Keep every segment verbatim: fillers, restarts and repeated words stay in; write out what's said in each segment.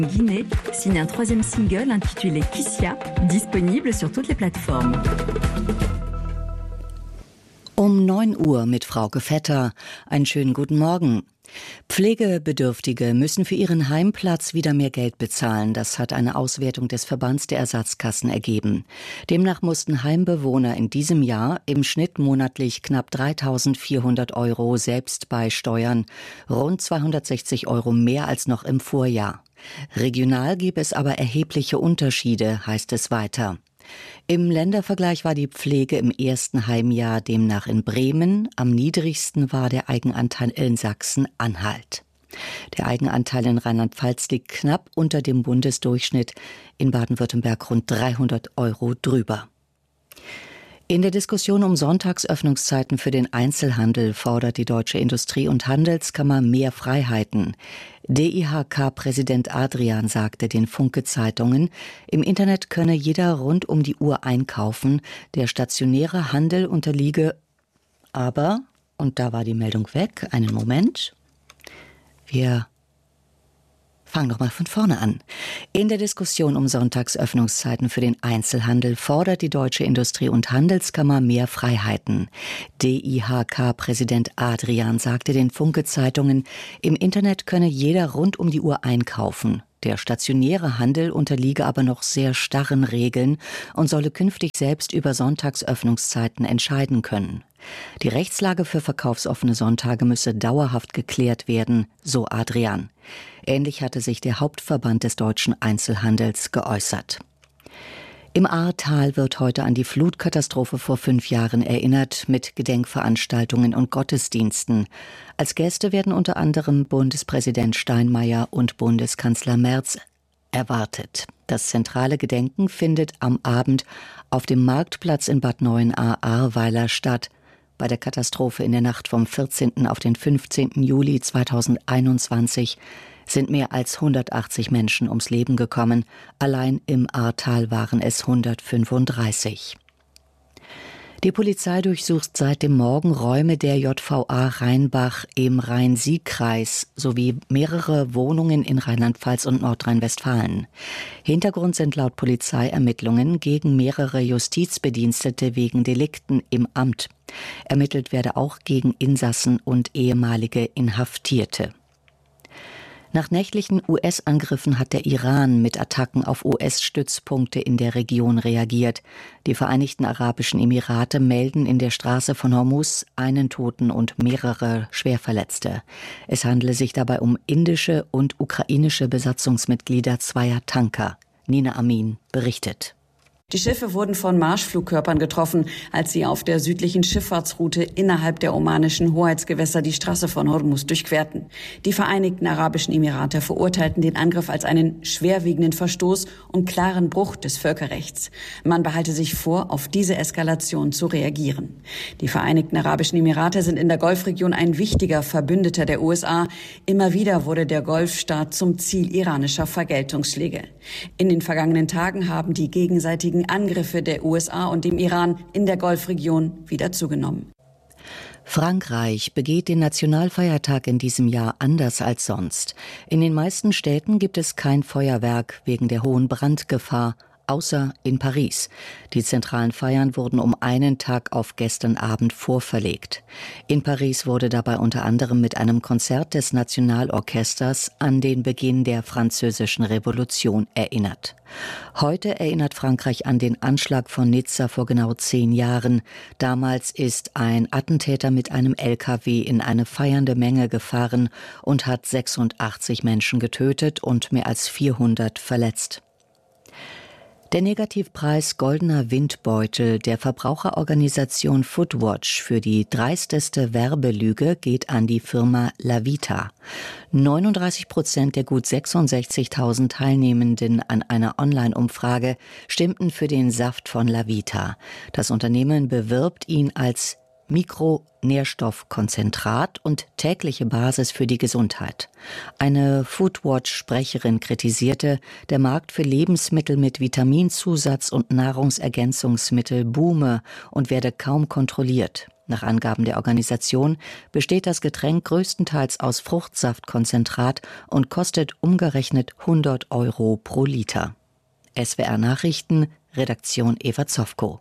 Guinée signe un troisième single intitulé Kissia, disponible sur toutes les plateformes. Um neun Uhr mit Frauke Vetter. Einen schönen guten Morgen. Pflegebedürftige müssen für ihren Heimplatz wieder mehr Geld bezahlen. Das hat eine Auswertung des Verbands der Ersatzkassen ergeben. Demnach mussten Heimbewohner in diesem Jahr im Schnitt monatlich knapp dreitausendvierhundert Euro selbst beisteuern, rund zweihundertsechzig Euro mehr als noch im Vorjahr. Regional gäbe es aber erhebliche Unterschiede, heißt es weiter. Im Ländervergleich war die Pflege im ersten Heimjahr demnach in Bremen, am niedrigsten war der Eigenanteil in Sachsen-Anhalt. Der Eigenanteil in Rheinland-Pfalz liegt knapp unter dem Bundesdurchschnitt, in Baden-Württemberg rund dreihundert Euro drüber. In der Diskussion um Sonntagsöffnungszeiten für den Einzelhandel fordert die Deutsche Industrie- und Handelskammer mehr Freiheiten. D I H K-Präsident Adrian sagte den Funke-Zeitungen, im Internet könne jeder rund um die Uhr einkaufen, der stationäre Handel unterliege aber, und da war die Meldung weg, einen Moment, wir Fang noch mal von vorne an. In der Diskussion um Sonntagsöffnungszeiten für den Einzelhandel fordert die Deutsche Industrie- und Handelskammer mehr Freiheiten. D I H K-Präsident Adrian sagte den Funke-Zeitungen, im Internet könne jeder rund um die Uhr einkaufen. Der stationäre Handel unterliege aber noch sehr starren Regeln und solle künftig selbst über Sonntagsöffnungszeiten entscheiden können. Die Rechtslage für verkaufsoffene Sonntage müsse dauerhaft geklärt werden, so Adrian. Ähnlich hatte sich der Hauptverband des deutschen Einzelhandels geäußert. Im Ahrtal wird heute an die Flutkatastrophe vor fünf Jahren erinnert, mit Gedenkveranstaltungen und Gottesdiensten. Als Gäste werden unter anderem Bundespräsident Steinmeier und Bundeskanzler Merz erwartet. Das zentrale Gedenken findet am Abend auf dem Marktplatz in Bad Neuenahr-Ahrweiler statt. Bei der Katastrophe in der Nacht vom vierzehnten auf den fünfzehnten Juli zweitausendeinundzwanzig sind mehr als hundertachtzig Menschen ums Leben gekommen. Allein im Ahrtal waren es hundertfünfunddreißig. Die Polizei durchsucht seit dem Morgen Räume der J V A Rheinbach im Rhein-Sieg-Kreis sowie mehrere Wohnungen in Rheinland-Pfalz und Nordrhein-Westfalen. Hintergrund sind laut Polizei Ermittlungen gegen mehrere Justizbedienstete wegen Delikten im Amt. Ermittelt werde auch gegen Insassen und ehemalige Inhaftierte. Nach nächtlichen U S-Angriffen hat der Iran mit Attacken auf U S-Stützpunkte in der Region reagiert. Die Vereinigten Arabischen Emirate melden in der Straße von Hormuz einen Toten und mehrere Schwerverletzte. Es handele sich dabei um indische und ukrainische Besatzungsmitglieder zweier Tanker. Nina Amin berichtet. Die Schiffe wurden von Marschflugkörpern getroffen, als sie auf der südlichen Schifffahrtsroute innerhalb der omanischen Hoheitsgewässer die Straße von Hormuz durchquerten. Die Vereinigten Arabischen Emirate verurteilten den Angriff als einen schwerwiegenden Verstoß und klaren Bruch des Völkerrechts. Man behalte sich vor, auf diese Eskalation zu reagieren. Die Vereinigten Arabischen Emirate sind in der Golfregion ein wichtiger Verbündeter der U S A. Immer wieder wurde der Golfstaat zum Ziel iranischer Vergeltungsschläge. In den vergangenen Tagen haben die gegenseitigen Angriffe der U S A und dem Iran in der Golfregion wieder zugenommen. Frankreich begeht den Nationalfeiertag in diesem Jahr anders als sonst. In den meisten Städten gibt es kein Feuerwerk wegen der hohen Brandgefahr, außer in Paris. Die zentralen Feiern wurden um einen Tag auf gestern Abend vorverlegt. In Paris wurde dabei unter anderem mit einem Konzert des Nationalorchesters an den Beginn der Französischen Revolution erinnert. Heute erinnert Frankreich an den Anschlag von Nizza vor genau zehn Jahren. Damals ist ein Attentäter mit einem L K W in eine feiernde Menge gefahren und hat sechsundachtzig Menschen getötet und mehr als vierhundert verletzt. Der Negativpreis Goldener Windbeutel der Verbraucherorganisation Foodwatch für die dreisteste Werbelüge geht an die Firma Lavita. neununddreißig Prozent der gut sechsundsechzigtausend Teilnehmenden an einer Online-Umfrage stimmten für den Saft von Lavita. Das Unternehmen bewirbt ihn als Mikronährstoffkonzentrat und tägliche Basis für die Gesundheit. Eine Foodwatch-Sprecherin kritisierte, der Markt für Lebensmittel mit Vitaminzusatz und Nahrungsergänzungsmittel boome und werde kaum kontrolliert. Nach Angaben der Organisation besteht das Getränk größtenteils aus Fruchtsaftkonzentrat und kostet umgerechnet hundert Euro pro Liter. S W R Nachrichten, Redaktion Eva Zofko.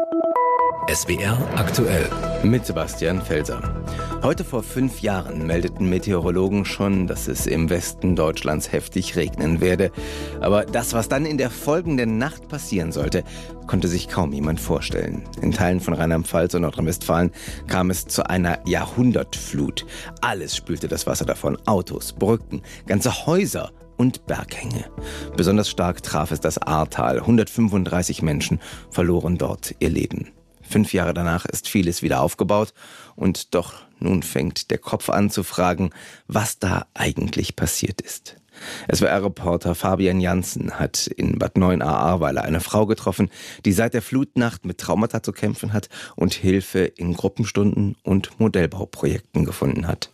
S W R aktuell mit Sebastian Felser. Heute vor fünf Jahren meldeten Meteorologen schon, dass es im Westen Deutschlands heftig regnen werde. Aber das, was dann in der folgenden Nacht passieren sollte, konnte sich kaum jemand vorstellen. In Teilen von Rheinland-Pfalz und Nordrhein-Westfalen kam es zu einer Jahrhundertflut. Alles spülte das Wasser davon. Autos, Brücken, ganze Häuser und Berghänge. Besonders stark traf es das Ahrtal. hundertfünfunddreißig Menschen verloren dort ihr Leben. Fünf Jahre danach ist vieles wieder aufgebaut und doch nun fängt der Kopf an zu fragen, was da eigentlich passiert ist. S W R-Reporter Fabian Janssen hat in Bad Neuenahr-Ahrweiler eine Frau getroffen, die seit der Flutnacht mit Traumata zu kämpfen hat und Hilfe in Gruppenstunden und Modellbauprojekten gefunden hat.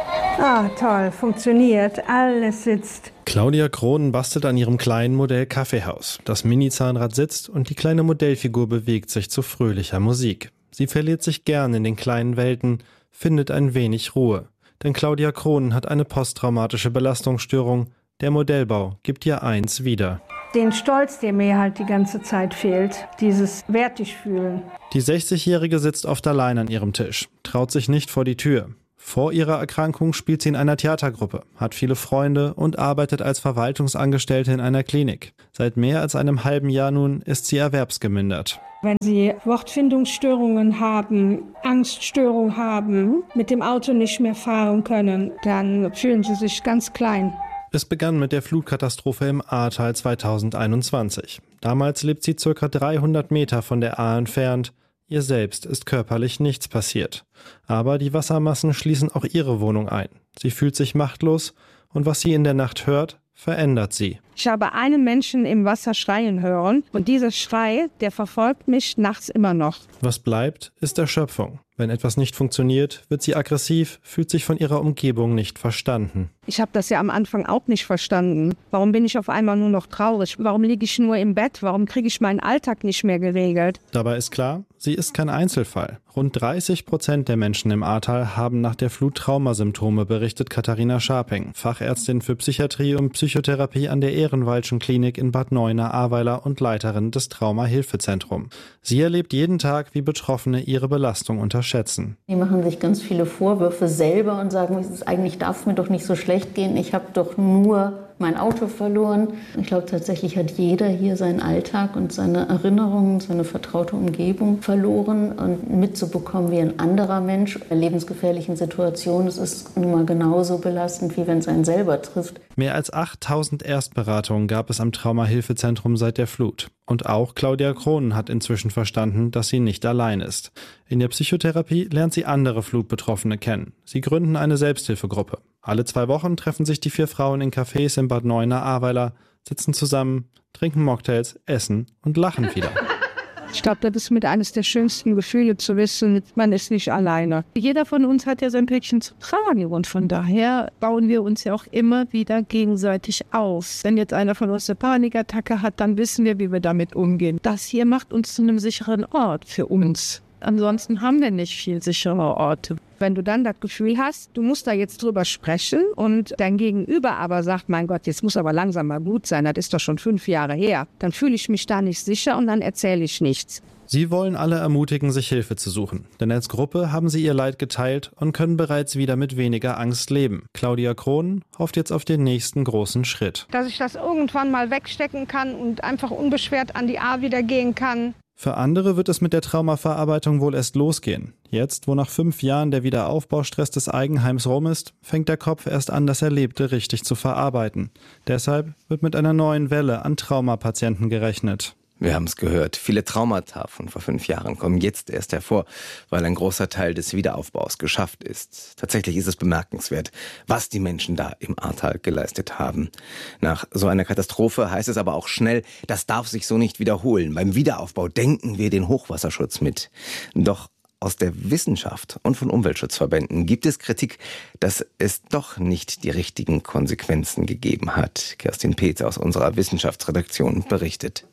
Ah, toll, funktioniert, alles sitzt. Claudia Krohn bastelt an ihrem kleinen Modell Kaffeehaus. Das Mini-Zahnrad sitzt und die kleine Modellfigur bewegt sich zu fröhlicher Musik. Sie verliert sich gern in den kleinen Welten, findet ein wenig Ruhe. Denn Claudia Krohn hat eine posttraumatische Belastungsstörung. Der Modellbau gibt ihr eins wieder. Den Stolz, der mir halt die ganze Zeit fehlt, dieses wertig fühlen. Die sechzigjährige sitzt oft allein an ihrem Tisch, traut sich nicht vor die Tür. Vor ihrer Erkrankung spielt sie in einer Theatergruppe, hat viele Freunde und arbeitet als Verwaltungsangestellte in einer Klinik. Seit mehr als einem halben Jahr nun ist sie erwerbsgemindert. Wenn sie Wortfindungsstörungen haben, Angststörungen haben, mit dem Auto nicht mehr fahren können, dann fühlen sie sich ganz klein. Es begann mit der Flutkatastrophe im Ahrtal zweitausendeinundzwanzig. Damals lebt sie ca. dreihundert Meter von der Ahr entfernt. Ihr selbst ist körperlich nichts passiert. Aber die Wassermassen schließen auch ihre Wohnung ein. Sie fühlt sich machtlos und was sie in der Nacht hört, verändert sie. Ich habe einen Menschen im Wasser schreien hören und dieser Schrei, der verfolgt mich nachts immer noch. Was bleibt, ist Erschöpfung. Wenn etwas nicht funktioniert, wird sie aggressiv, fühlt sich von ihrer Umgebung nicht verstanden. Ich habe das ja am Anfang auch nicht verstanden. Warum bin ich auf einmal nur noch traurig? Warum liege ich nur im Bett? Warum kriege ich meinen Alltag nicht mehr geregelt? Dabei ist klar, sie ist kein Einzelfall. Rund dreißig Prozent der Menschen im Ahrtal haben nach der Flut Traumasymptome, berichtet Katharina Scharping, Fachärztin für Psychiatrie und Psychotherapie an der Ehrenwaldschen Klinik in Bad Neuenahr-Ahrweiler und Leiterin des Trauma-Hilfezentrums. Sie erlebt jeden Tag, wie Betroffene ihre Belastung unterschätzen. Die machen sich ganz viele Vorwürfe selber und sagen, es ist, eigentlich darf es mir doch nicht so schlecht gehen, ich habe doch nur mein Auto verloren. Ich glaube, tatsächlich hat jeder hier seinen Alltag und seine Erinnerungen, seine vertraute Umgebung verloren. Und mitzubekommen, wie ein anderer Mensch in lebensgefährlichen Situationen, das ist nun mal genauso belastend, wie wenn es einen selber trifft. Mehr als achttausend Erstberatungen gab es am Trauma-Hilfezentrum seit der Flut. Und auch Claudia Krohn hat inzwischen verstanden, dass sie nicht allein ist. In der Psychotherapie lernt sie andere Flutbetroffene kennen. Sie gründen eine Selbsthilfegruppe. Alle zwei Wochen treffen sich die vier Frauen in Cafés in Bad Neuenahr-Ahrweiler, sitzen zusammen, trinken Mocktails, essen und lachen wieder. Ich glaube, das ist mit eines der schönsten Gefühle zu wissen, man ist nicht alleine. Jeder von uns hat ja sein Päckchen zu tragen und von daher bauen wir uns ja auch immer wieder gegenseitig auf. Wenn jetzt einer von uns eine Panikattacke hat, dann wissen wir, wie wir damit umgehen. Das hier macht uns zu einem sicheren Ort für uns. Ansonsten haben wir nicht viel sichere Orte. Wenn du dann das Gefühl hast, du musst da jetzt drüber sprechen und dein Gegenüber aber sagt, mein Gott, jetzt muss aber langsam mal gut sein, das ist doch schon fünf Jahre her, dann fühle ich mich da nicht sicher und dann erzähle ich nichts. Sie wollen alle ermutigen, sich Hilfe zu suchen. Denn als Gruppe haben sie ihr Leid geteilt und können bereits wieder mit weniger Angst leben. Claudia Krohn hofft jetzt auf den nächsten großen Schritt. Dass ich das irgendwann mal wegstecken kann und einfach unbeschwert an die Ahr wieder gehen kann. Für andere wird es mit der Traumaverarbeitung wohl erst losgehen. Jetzt, wo nach fünf Jahren der Wiederaufbaustress des Eigenheims rum ist, fängt der Kopf erst an, das Erlebte richtig zu verarbeiten. Deshalb wird mit einer neuen Welle an Traumapatienten gerechnet. Wir haben es gehört. Viele Traumata von vor fünf Jahren kommen jetzt erst hervor, weil ein großer Teil des Wiederaufbaus geschafft ist. Tatsächlich ist es bemerkenswert, was die Menschen da im Ahrtal geleistet haben. Nach so einer Katastrophe heißt es aber auch schnell, das darf sich so nicht wiederholen. Beim Wiederaufbau denken wir den Hochwasserschutz mit. Doch aus der Wissenschaft und von Umweltschutzverbänden gibt es Kritik, dass es doch nicht die richtigen Konsequenzen gegeben hat. Kerstin Peetz aus unserer Wissenschaftsredaktion berichtet.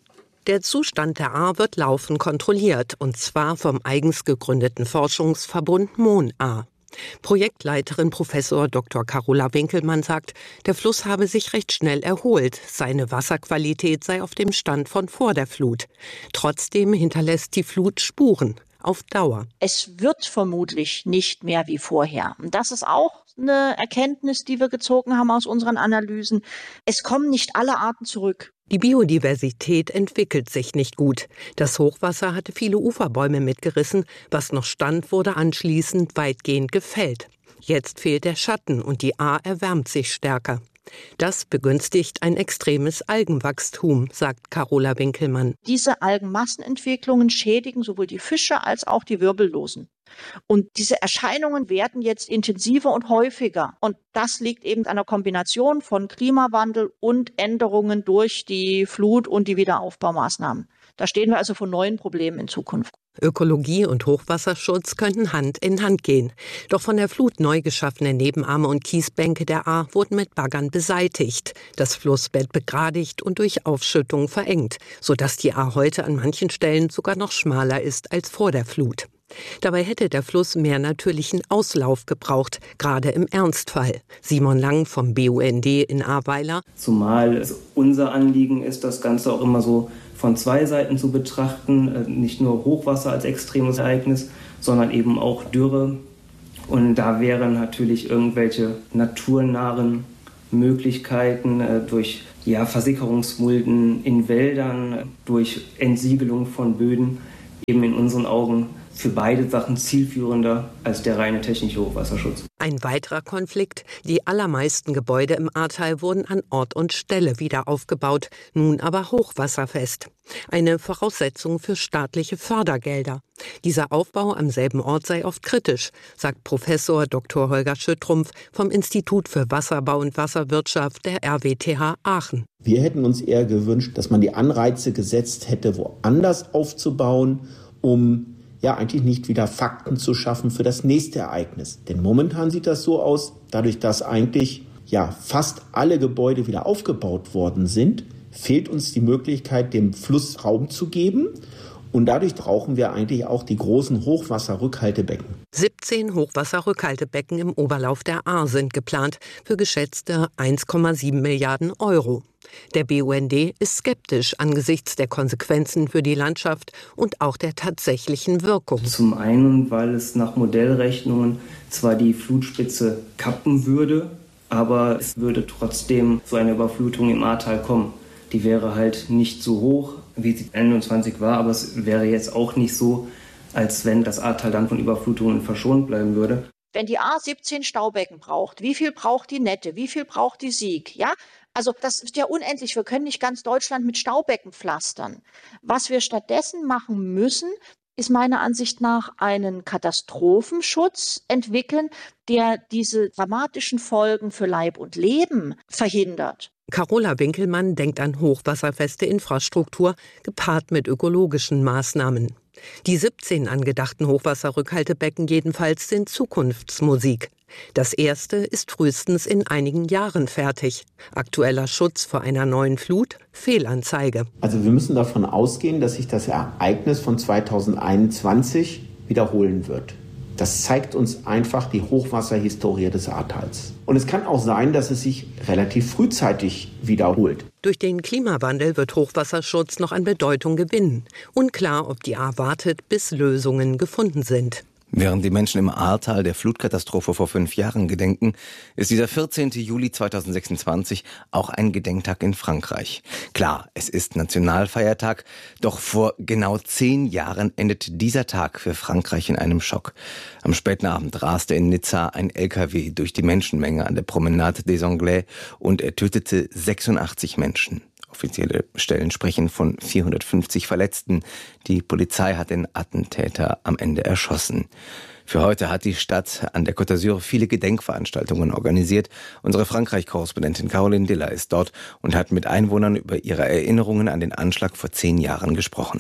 Der Zustand der Ahr wird laufend kontrolliert, und zwar vom eigens gegründeten Forschungsverbund MON-Ahr. Projektleiterin Professor Doktor Carola Winkelmann sagt, der Fluss habe sich recht schnell erholt. Seine Wasserqualität sei auf dem Stand von vor der Flut. Trotzdem hinterlässt die Flut Spuren auf Dauer. Es wird vermutlich nicht mehr wie vorher. Und das ist auch eine Erkenntnis, die wir gezogen haben aus unseren Analysen. Es kommen nicht alle Arten zurück. Die Biodiversität entwickelt sich nicht gut. Das Hochwasser hatte viele Uferbäume mitgerissen. Was noch stand, wurde anschließend weitgehend gefällt. Jetzt fehlt der Schatten und die Ahr erwärmt sich stärker. Das begünstigt ein extremes Algenwachstum, sagt Carola Winkelmann. Diese Algenmassenentwicklungen schädigen sowohl die Fische als auch die Wirbellosen. Und diese Erscheinungen werden jetzt intensiver und häufiger. Und das liegt eben an einer Kombination von Klimawandel und Änderungen durch die Flut und die Wiederaufbaumaßnahmen. Da stehen wir also vor neuen Problemen in Zukunft. Ökologie und Hochwasserschutz könnten Hand in Hand gehen. Doch von der Flut neu geschaffene Nebenarme und Kiesbänke der Ahr wurden mit Baggern beseitigt, das Flussbett begradigt und durch Aufschüttung verengt, sodass die Ahr heute an manchen Stellen sogar noch schmaler ist als vor der Flut. Dabei hätte der Fluss mehr natürlichen Auslauf gebraucht, gerade im Ernstfall. Simon Lang vom B U N D in Ahrweiler. Zumal es unser Anliegen ist, das Ganze auch immer so von zwei Seiten zu betrachten. Nicht nur Hochwasser als extremes Ereignis, sondern eben auch Dürre. Und da wären natürlich irgendwelche naturnahen Möglichkeiten durch ja, Versickerungsmulden in Wäldern, durch Entsiegelung von Böden eben in unseren Augen für beide Sachen zielführender als der reine technische Hochwasserschutz. Ein weiterer Konflikt: Die allermeisten Gebäude im Ahrtal wurden an Ort und Stelle wieder aufgebaut, nun aber hochwasserfest. Eine Voraussetzung für staatliche Fördergelder. Dieser Aufbau am selben Ort sei oft kritisch, sagt Professor Doktor Holger Schüttrumpf vom Institut für Wasserbau und Wasserwirtschaft der R W T H Aachen. Wir hätten uns eher gewünscht, dass man die Anreize gesetzt hätte, woanders aufzubauen, um ja eigentlich nicht wieder Fakten zu schaffen für das nächste Ereignis. Denn momentan sieht das so aus, dadurch, dass eigentlich ja fast alle Gebäude wieder aufgebaut worden sind, fehlt uns die Möglichkeit, dem Fluss Raum zu geben. Und dadurch brauchen wir eigentlich auch die großen Hochwasserrückhaltebecken. siebzehn Hochwasserrückhaltebecken im Oberlauf der Ahr sind geplant für geschätzte eins Komma sieben Milliarden Euro. Der B U N D ist skeptisch angesichts der Konsequenzen für die Landschaft und auch der tatsächlichen Wirkung. Zum einen, weil es nach Modellrechnungen zwar die Flutspitze kappen würde, aber es würde trotzdem zu einer Überflutung im Ahrtal kommen. Die wäre halt nicht so hoch, wie sie einundzwanzig war, aber es wäre jetzt auch nicht so, als wenn das Ahrtal dann von Überflutungen verschont bleiben würde. Wenn die Ahr siebzehn Staubecken braucht, wie viel braucht die Nette, wie viel braucht die Sieg? Ja, also das ist ja unendlich. Wir können nicht ganz Deutschland mit Staubecken pflastern. Was wir stattdessen machen müssen, ist meiner Ansicht nach einen Katastrophenschutz entwickeln, der diese dramatischen Folgen für Leib und Leben verhindert. Carola Winkelmann denkt an hochwasserfeste Infrastruktur, gepaart mit ökologischen Maßnahmen. Die siebzehn angedachten Hochwasserrückhaltebecken jedenfalls sind Zukunftsmusik. Das erste ist frühestens in einigen Jahren fertig. Aktueller Schutz vor einer neuen Flut? Fehlanzeige. Also wir müssen davon ausgehen, dass sich das Ereignis von zweitausendeinundzwanzig wiederholen wird. Das zeigt uns einfach die Hochwasserhistorie des Ahrtals. Und es kann auch sein, dass es sich relativ frühzeitig wiederholt. Durch den Klimawandel wird Hochwasserschutz noch an Bedeutung gewinnen. Unklar, ob die Ahr wartet, bis Lösungen gefunden sind. Während die Menschen im Ahrtal der Flutkatastrophe vor fünf Jahren gedenken, ist dieser vierzehnten Juli zweitausendsechsundzwanzig auch ein Gedenktag in Frankreich. Klar, es ist Nationalfeiertag, doch vor genau zehn Jahren endet dieser Tag für Frankreich in einem Schock. Am späten Abend raste in Nizza ein L K W durch die Menschenmenge an der Promenade des Anglais und er tötete sechsundachtzig Menschen. Offizielle Stellen sprechen von vierhundertfünfzig Verletzten. Die Polizei hat den Attentäter am Ende erschossen. Für heute hat die Stadt an der Côte d'Azur viele Gedenkveranstaltungen organisiert. Unsere Frankreich-Korrespondentin Caroline Diller ist dort und hat mit Einwohnern über ihre Erinnerungen an den Anschlag vor zehn Jahren gesprochen.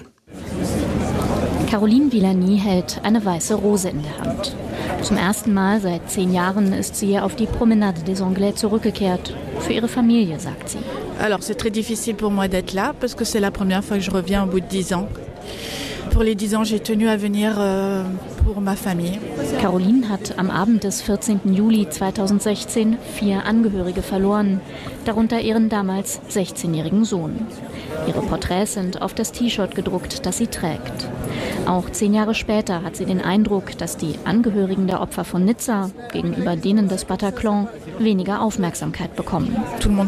Caroline Villani hält eine weiße Rose in der Hand. Zum ersten Mal seit zehn Jahren ist sie auf die Promenade des Anglais zurückgekehrt. Für ihre Familie, sagt sie. Alors c'est très difficile pour moi d'être là parce que c'est la première fois que je reviens au bout de dix ans. Pour les dix ans, j'ai tenu à venir euh, pour ma famille. Caroline hat am Abend des vierzehnten Juli zweitausendsechzehn vier Angehörige verloren, darunter ihren damals sechzehnjährigen Sohn. Ihre Porträts sind auf das T-Shirt gedruckt, das sie trägt. Auch zehn Jahre später hat sie den Eindruck, dass die Angehörigen der Opfer von Nizza gegenüber denen des Bataclan weniger Aufmerksamkeit bekommen.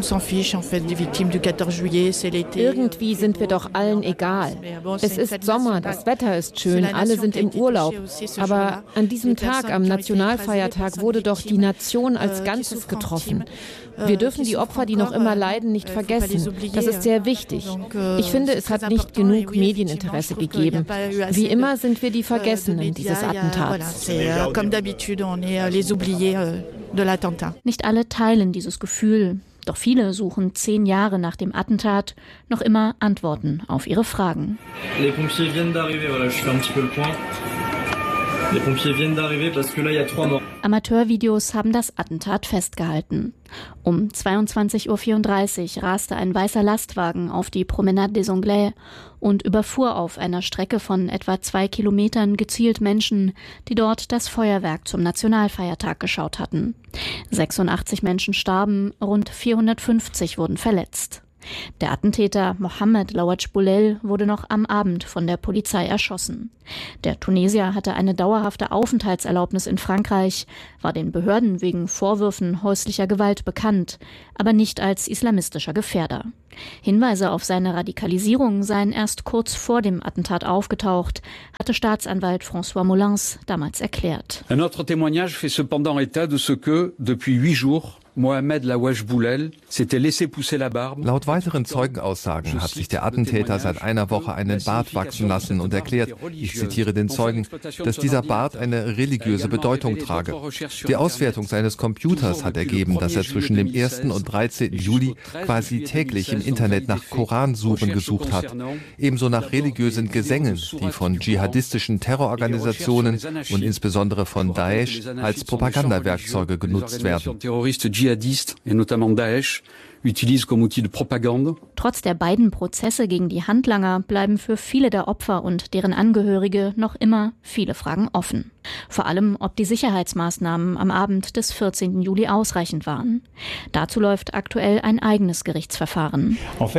Irgendwie sind wir doch allen egal. Es ist Sommer, das Wetter ist schön, alle sind im Urlaub. Aber an diesem Tag, am Nationalfeiertag, wurde doch die Nation als Ganzes getroffen. Wir dürfen die Opfer, die noch immer leiden, nicht vergessen. Das ist sehr wichtig. Ich finde, es hat nicht genug Medieninteresse gegeben. Wie immer sind wir die Vergessenen dieses Attentats. Nicht alle teilen dieses Gefühl. Doch viele suchen zehn Jahre nach dem Attentat noch immer Antworten auf ihre Fragen. Les pompiers viennent d'arriver, voilà, je fais un petit peu le point. Les pompiers viennent d'arriver parce que là il y a trois morts. Amateurvideos haben das Attentat festgehalten. Um zweiundzwanzig Uhr vierunddreißig raste ein weißer Lastwagen auf die Promenade des Anglais und überfuhr auf einer Strecke von etwa zwei Kilometern gezielt Menschen, die dort das Feuerwerk zum Nationalfeiertag geschaut hatten. sechsundachtzig Menschen starben, rund vierhundertfünfzig wurden verletzt. Der Attentäter Mohamed Laouadj Boulel wurde noch am Abend von der Polizei erschossen. Der Tunesier hatte eine dauerhafte Aufenthaltserlaubnis in Frankreich, war den Behörden wegen Vorwürfen häuslicher Gewalt bekannt, aber nicht als islamistischer Gefährder. Hinweise auf seine Radikalisierung seien erst kurz vor dem Attentat aufgetaucht, hatte Staatsanwalt François Molins damals erklärt. Notre témoignage fait cependant état de ce que, depuis huit jours, Mohamed Laouadj Boulel s'était laissé pousser la barbe. Laut weiteren Zeugenaussagen hat sich der Attentäter seit einer Woche einen Bart wachsen lassen und erklärt, ich zitiere den Zeugen, dass dieser Bart eine religiöse Bedeutung trage. Die Auswertung seines Computers hat ergeben, dass er zwischen dem ersten und dreizehnten Juli quasi täglich im Internet nach Koransuren gesucht hat. Ebenso nach religiösen Gesängen, die von dschihadistischen Terrororganisationen und insbesondere von Daesh als Propagandawerkzeuge genutzt werden. Dschihadistes et notamment Daesh utilise comme outil de propagande. Trotz der beiden Prozesse gegen die Handlanger bleiben für viele der Opfer und deren Angehörige noch immer viele Fragen offen. Vor allem, ob die Sicherheitsmaßnahmen am Abend des vierzehnten Juli ausreichend waren. Dazu läuft aktuell ein eigenes Gerichtsverfahren.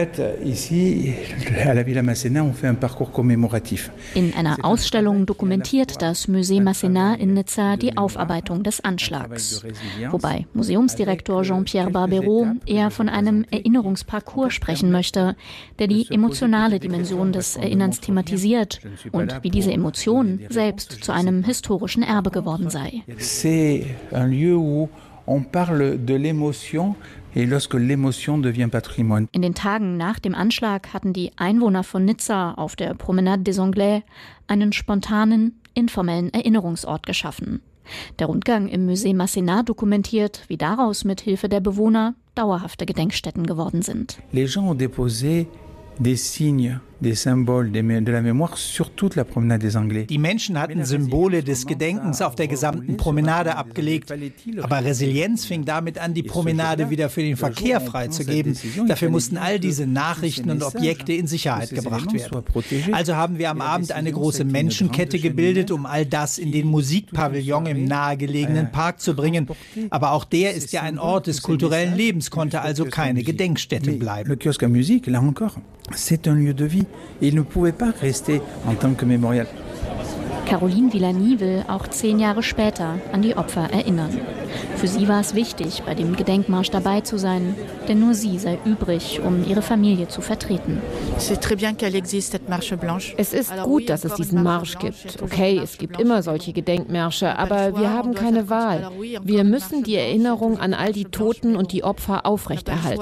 In einer Ausstellung dokumentiert das Musée Masséna in Nizza die Aufarbeitung des Anschlags. Wobei Museumsdirektor Jean-Pierre Barbero eher von einem Erinnerungsparcours sprechen möchte, der die emotionale Dimension des Erinnerns thematisiert und wie diese Emotion selbst zu einem historischen Erbe geworden sei. C'est un lieu où on parle de l'émotion. In den Tagen nach dem Anschlag hatten die Einwohner von Nizza auf der Promenade des Anglais einen spontanen, informellen Erinnerungsort geschaffen. Der Rundgang im Musée Masséna dokumentiert, wie daraus mit Hilfe der Bewohner dauerhafte Gedenkstätten geworden sind. Les gens ont déposé des signes, des symboles de la mémoire sur toute la promenade des Anglais. Die Menschen hatten Symbole des Gedenkens auf der gesamten Promenade abgelegt. Aber Resilienz fing damit an, die Promenade wieder für den Verkehr freizugeben. Dafür mussten all diese Nachrichten und Objekte in Sicherheit gebracht werden. Also haben wir am Abend eine große Menschenkette gebildet, um all das in den Musikpavillon im nahegelegenen Park zu bringen. Aber auch der ist ja ein Ort des kulturellen Lebens, konnte also keine Gedenkstätte bleiben. Le kiosque à musique, là encore, c'est un lieu de vie. Il ne pouvait pas rester en tant que mémorial. Caroline Villani will auch zehn Jahre später an die Opfer erinnern. Für sie war es wichtig, bei dem Gedenkmarsch dabei zu sein, denn nur sie sei übrig, um ihre Familie zu vertreten. Es ist gut, dass es diesen Marsch gibt. Okay, es gibt immer solche Gedenkmärsche, aber wir haben keine Wahl. Wir müssen die Erinnerung an all die Toten und die Opfer aufrechterhalten.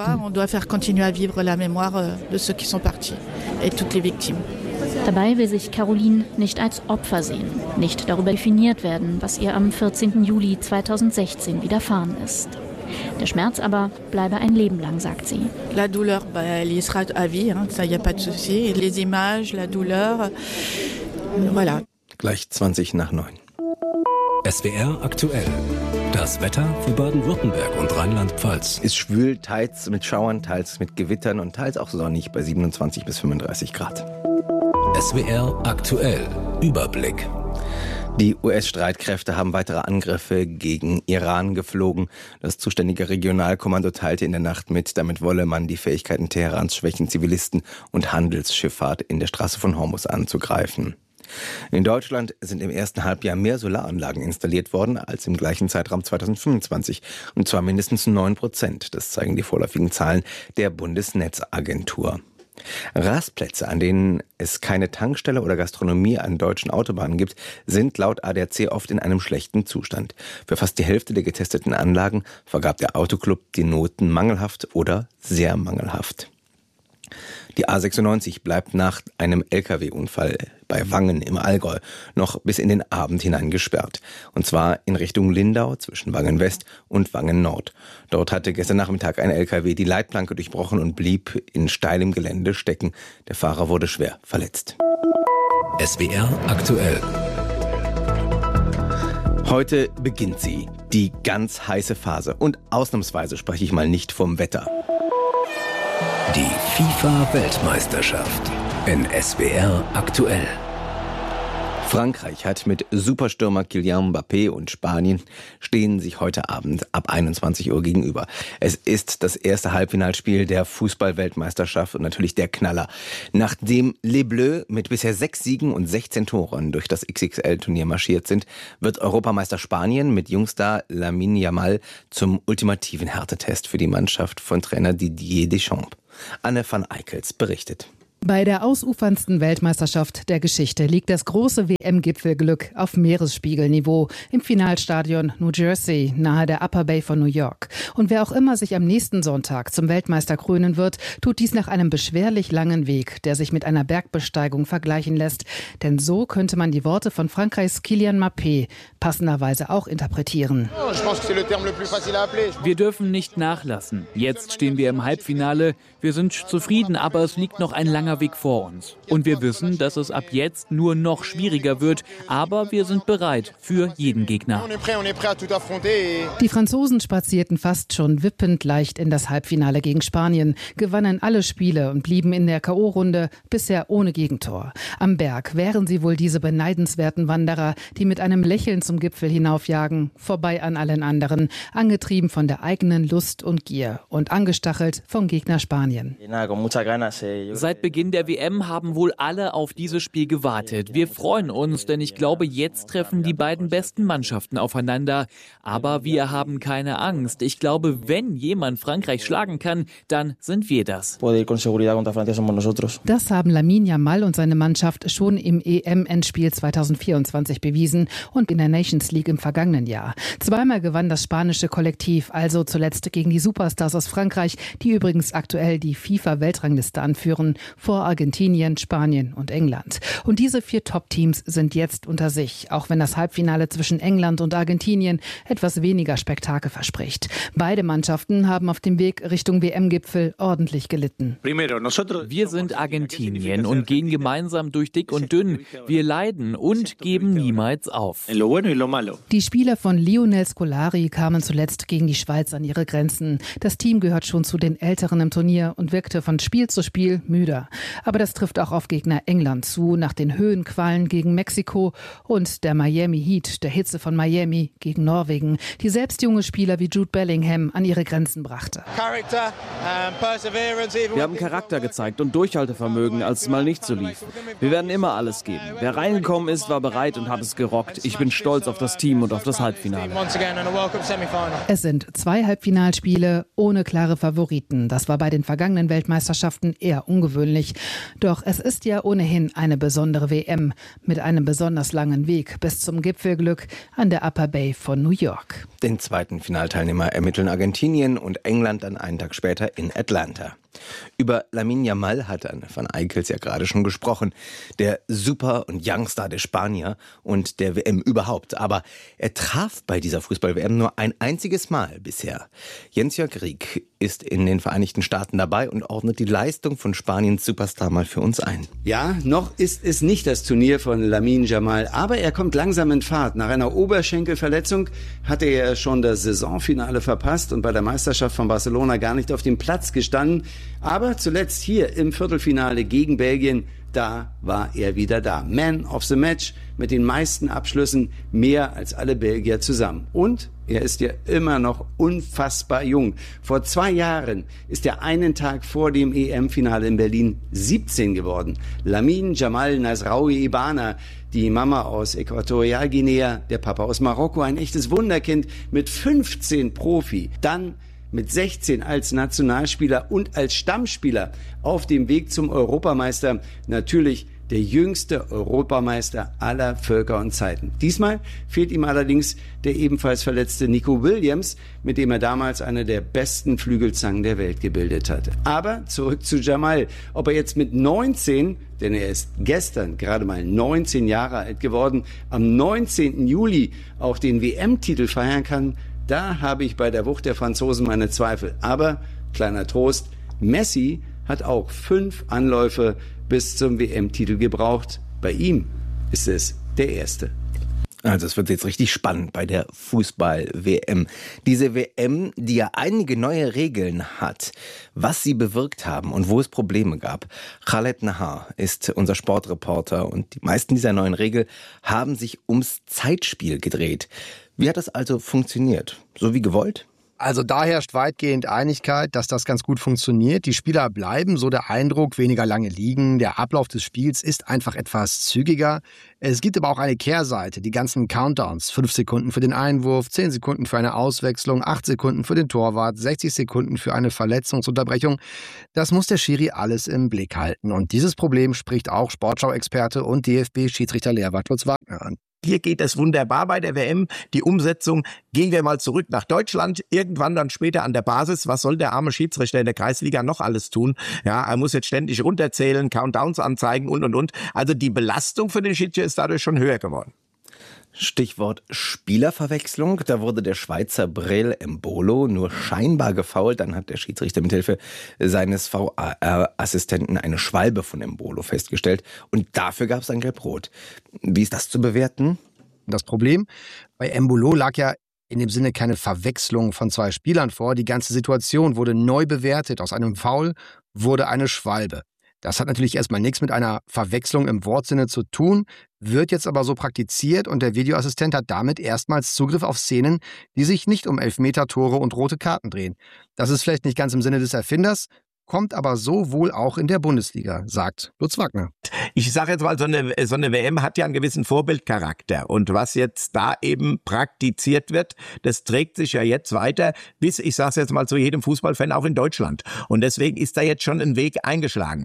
Dabei will sich Caroline nicht als Opfer sehen, nicht darüber definiert werden, was ihr am vierzehnten Juli zweitausendsechzehn widerfahren ist. Der Schmerz aber bleibe ein Leben lang, sagt sie. La douleur, bah, elle y sera à vie, hein, ça y a pas de souci. Les images, la douleur, voilà. Gleich zwanzig nach neun. S W R aktuell. Das Das Wetter für Baden-Württemberg und Rheinland-Pfalz. Ist schwül, teils mit Schauern, teils mit Gewittern und teils auch sonnig bei siebenundzwanzig bis fünfunddreißig Grad. S W R aktuell. Überblick. Die U S-Streitkräfte haben weitere Angriffe gegen Iran geflogen. Das zuständige Regionalkommando teilte in der Nacht mit, damit wolle man die Fähigkeiten Teherans schwächen, Zivilisten und Handelsschifffahrt in der Straße von Hormuz anzugreifen. In Deutschland sind im ersten Halbjahr mehr Solaranlagen installiert worden als im gleichen Zeitraum zweitausendfünfundzwanzig. Und zwar mindestens neun Prozent. Das zeigen die vorläufigen Zahlen der Bundesnetzagentur. Rastplätze, an denen es keine Tankstelle oder Gastronomie an deutschen Autobahnen gibt, sind laut A D A C oft in einem schlechten Zustand. Für fast die Hälfte der getesteten Anlagen vergab der Autoclub die Noten mangelhaft oder sehr mangelhaft. Die A sechsundneunzig bleibt nach einem L K W-Unfall bei Wangen im Allgäu noch bis in den Abend hinein gesperrt. Und zwar in Richtung Lindau zwischen Wangen West und Wangen Nord. Dort hatte gestern Nachmittag ein L K W die Leitplanke durchbrochen und blieb in steilem Gelände stecken. Der Fahrer wurde schwer verletzt. S W R aktuell. Heute beginnt sie, die ganz heiße Phase. Und ausnahmsweise spreche ich mal nicht vom Wetter. Die FIFA-Weltmeisterschaft in S W R aktuell. Frankreich hat mit Superstürmer Kylian Mbappé und Spanien stehen sich heute Abend ab einundzwanzig Uhr gegenüber. Es ist das erste Halbfinalspiel der Fußball-Weltmeisterschaft und natürlich der Knaller. Nachdem Les Bleus mit bisher sechs Siegen und sechzehn Toren durch das X X L-Turnier marschiert sind, wird Europameister Spanien mit Jungstar Lamine Yamal zum ultimativen Härtetest für die Mannschaft von Trainer Didier Deschamps. Anne van Eickels berichtet. Bei der ausuferndsten Weltmeisterschaft der Geschichte liegt das große W M-Gipfelglück auf Meeresspiegelniveau im Finalstadion New Jersey nahe der Upper Bay von New York. Und wer auch immer sich am nächsten Sonntag zum Weltmeister krönen wird, tut dies nach einem beschwerlich langen Weg, der sich mit einer Bergbesteigung vergleichen lässt. Denn so könnte man die Worte von Frankreichs Kylian Mbappé passenderweise auch interpretieren. Wir dürfen nicht nachlassen. Jetzt stehen wir im Halbfinale. Wir sind zufrieden, aber es liegt noch ein langer Weg vor uns. Und wir wissen, dass es ab jetzt nur noch schwieriger wird, aber wir sind bereit für jeden Gegner. Die Franzosen spazierten fast schon wippend leicht in das Halbfinale gegen Spanien, gewannen alle Spiele und blieben in der K O-Runde bisher ohne Gegentor. Am Berg wären sie wohl diese beneidenswerten Wanderer, die mit einem Lächeln zum Gipfel hinaufjagen, vorbei an allen anderen, angetrieben von der eigenen Lust und Gier und angestachelt vom Gegner Spanien. Seit Beginn der W M haben wohl alle auf dieses Spiel gewartet. Wir freuen uns, denn ich glaube, jetzt treffen die beiden besten Mannschaften aufeinander. Aber wir haben keine Angst. Ich glaube, wenn jemand Frankreich schlagen kann, dann sind wir das. Das haben Lamine Yamal und seine Mannschaft schon im E M-Endspiel zweitausendvierundzwanzig bewiesen und in der Nations League im vergangenen Jahr. Zweimal gewann das spanische Kollektiv, also zuletzt gegen die Superstars aus Frankreich, die übrigens aktuell die FIFA-Weltrangliste anführen, vor Argentinien, Spanien und England. Und diese vier Top-Teams sind jetzt unter sich, auch wenn das Halbfinale zwischen England und Argentinien etwas weniger Spektakel verspricht. Beide Mannschaften haben auf dem Weg Richtung W M-Gipfel ordentlich gelitten. Wir sind Argentinien und gehen gemeinsam durch dick und dünn. Wir leiden und geben niemals auf. Die Spieler von Lionel Scolari kamen zuletzt gegen die Schweiz an ihre Grenzen. Das Team gehört schon zu den Älteren im Turnier und wirkte von Spiel zu Spiel müder. Aber das trifft auch auf Gegner England zu, nach den Höhenqualen gegen Mexiko und der Miami Heat, der Hitze von Miami gegen Norwegen, die selbst junge Spieler wie Jude Bellingham an ihre Grenzen brachte. Wir haben Charakter gezeigt und Durchhaltevermögen, als es mal nicht so lief. Wir werden immer alles geben. Wer reingekommen ist, war bereit und hat es gerockt. Ich bin stolz auf das Team und auf das Halbfinale. Es sind zwei Halbfinalspiele ohne klare Favoriten. Das war bei den vergangenen Weltmeisterschaften eher ungewöhnlich. Doch es ist ja ohnehin eine besondere W M mit einem besonders langen Weg bis zum Gipfelglück an der Upper Bay von New York. Den zweiten Finalteilnehmer ermitteln Argentinien und England dann einen Tag später in Atlanta. Über Lamine Yamal hat Anne van Eickels ja gerade schon gesprochen. Der Super- und Youngstar der Spanier und der W M überhaupt. Aber er traf bei dieser Fußball-W M nur ein einziges Mal bisher. Jens-Jörg Rieck ist in den Vereinigten Staaten dabei und ordnet die Leistung von Spaniens Superstar mal für uns ein. Ja, noch ist es nicht das Turnier von Lamine Yamal, aber er kommt langsam in Fahrt. Nach einer Oberschenkelverletzung hatte er schon das Saisonfinale verpasst und bei der Meisterschaft von Barcelona gar nicht auf dem Platz gestanden. Aber zuletzt hier im Viertelfinale gegen Belgien, da war er wieder da. Man of the Match mit den meisten Abschlüssen, mehr als alle Belgier zusammen. Und er ist ja immer noch unfassbar jung. Vor zwei Jahren ist er einen Tag vor dem E M-Finale in Berlin siebzehn geworden. Lamine Jamal Nasraoui Ibana, die Mama aus Äquatorialguinea, der Papa aus Marokko, ein echtes Wunderkind mit fünfzehn Profi. Dann mit sechzehn als Nationalspieler und als Stammspieler auf dem Weg zum Europameister. Natürlich der jüngste Europameister aller Völker und Zeiten. Diesmal fehlt ihm allerdings der ebenfalls verletzte Nico Williams, mit dem er damals eine der besten Flügelzangen der Welt gebildet hatte. Aber zurück zu Jamal. Ob er jetzt mit neunzehn, denn er ist gestern gerade mal neunzehn Jahre alt geworden, am neunzehnten Juli auch den W M-Titel feiern kann, da habe ich bei der Wucht der Franzosen meine Zweifel. Aber, kleiner Trost, Messi hat auch fünf Anläufe bis zum W M-Titel gebraucht. Bei ihm ist es der erste. Also es wird jetzt richtig spannend bei der Fußball-W M. Diese W M, die ja einige neue Regeln hat, was sie bewirkt haben und wo es Probleme gab. Khaled Nahar ist unser Sportreporter und die meisten dieser neuen Regeln haben sich ums Zeitspiel gedreht. Wie hat das also funktioniert? So wie gewollt? Also da herrscht weitgehend Einigkeit, dass das ganz gut funktioniert. Die Spieler bleiben, so der Eindruck, weniger lange liegen. Der Ablauf des Spiels ist einfach etwas zügiger. Es gibt aber auch eine Kehrseite, die ganzen Countdowns. Fünf Sekunden für den Einwurf, zehn Sekunden für eine Auswechslung, acht Sekunden für den Torwart, sechzig Sekunden für eine Verletzungsunterbrechung. Das muss der Schiri alles im Blick halten. Und dieses Problem spricht auch Sportschau-Experte und D F B-Schiedsrichter Lehrwart Lutz Wagner an. Hier geht es wunderbar bei der W M. Die Umsetzung, gehen wir mal zurück nach Deutschland, irgendwann dann später an der Basis. Was soll der arme Schiedsrichter in der Kreisliga noch alles tun? Ja, er muss jetzt ständig runterzählen, Countdowns anzeigen und, und, und. Also die Belastung für den Schiedsrichter ist dadurch schon höher geworden. Stichwort Spielerverwechslung. Da wurde der Schweizer Breel Embolo nur scheinbar gefoult. Dann hat der Schiedsrichter mithilfe seines V A R-Assistenten eine Schwalbe von Embolo festgestellt. Und dafür gab es ein Gelb-Rot. Wie ist das zu bewerten? Das Problem bei Embolo lag ja in dem Sinne keine Verwechslung von zwei Spielern vor. Die ganze Situation wurde neu bewertet. Aus einem Foul wurde eine Schwalbe. Das hat natürlich erstmal nichts mit einer Verwechslung im Wortsinne zu tun, wird jetzt aber so praktiziert und der Videoassistent hat damit erstmals Zugriff auf Szenen, die sich nicht um Elfmeter-Tore und rote Karten drehen. Das ist vielleicht nicht ganz im Sinne des Erfinders, kommt aber so wohl auch in der Bundesliga, sagt Lutz Wagner. Ich sage jetzt mal, so eine, so eine W M hat ja einen gewissen Vorbildcharakter. Und was jetzt da eben praktiziert wird, das trägt sich ja jetzt weiter bis, ich sage es jetzt mal zu jedem Fußballfan, auch in Deutschland. Und deswegen ist da jetzt schon ein Weg eingeschlagen.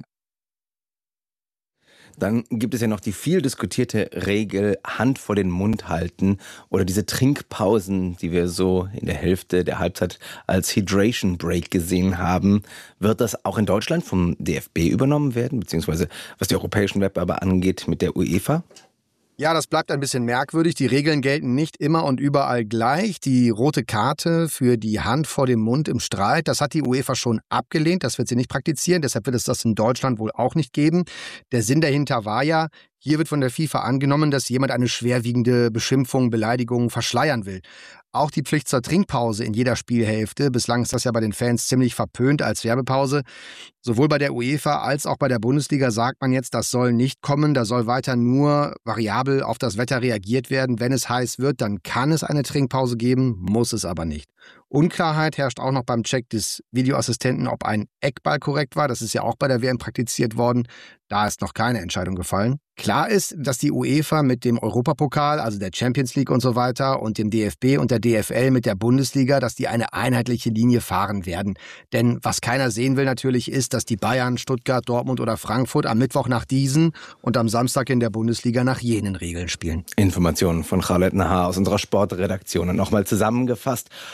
Dann gibt es ja noch die viel diskutierte Regel Hand vor den Mund halten oder diese Trinkpausen, die wir so in der Hälfte der Halbzeit als Hydration Break gesehen haben. Wird das auch in Deutschland vom D F B übernommen werden, beziehungsweise was die europäischen Wettbewerbe angeht mit der UEFA? Ja, das bleibt ein bisschen merkwürdig. Die Regeln gelten nicht immer und überall gleich. Die rote Karte für die Hand vor dem Mund im Streit, das hat die UEFA schon abgelehnt. Das wird sie nicht praktizieren. Deshalb wird es das in Deutschland wohl auch nicht geben. Der Sinn dahinter war ja, hier wird von der FIFA angenommen, dass jemand eine schwerwiegende Beschimpfung, Beleidigung verschleiern will. Auch die Pflicht zur Trinkpause in jeder Spielhälfte, bislang ist das ja bei den Fans ziemlich verpönt als Werbepause. Sowohl bei der UEFA als auch bei der Bundesliga sagt man jetzt, das soll nicht kommen. Da soll weiter nur variabel auf das Wetter reagiert werden. Wenn es heiß wird, dann kann es eine Trinkpause geben, muss es aber nicht. Unklarheit herrscht auch noch beim Check des Videoassistenten, ob ein Eckball korrekt war. Das ist ja auch bei der W M praktiziert worden. Da ist noch keine Entscheidung gefallen. Klar ist, dass die UEFA mit dem Europapokal, also der Champions League und so weiter, und dem D F B und der D F L mit der Bundesliga, dass die eine einheitliche Linie fahren werden. Denn was keiner sehen will natürlich ist, dass die Bayern, Stuttgart, Dortmund oder Frankfurt am Mittwoch nach diesen und am Samstag in der Bundesliga nach jenen Regeln spielen. Informationen von Khaled Nahar aus unserer Sportredaktion. Und nochmal zusammengefasst. Heute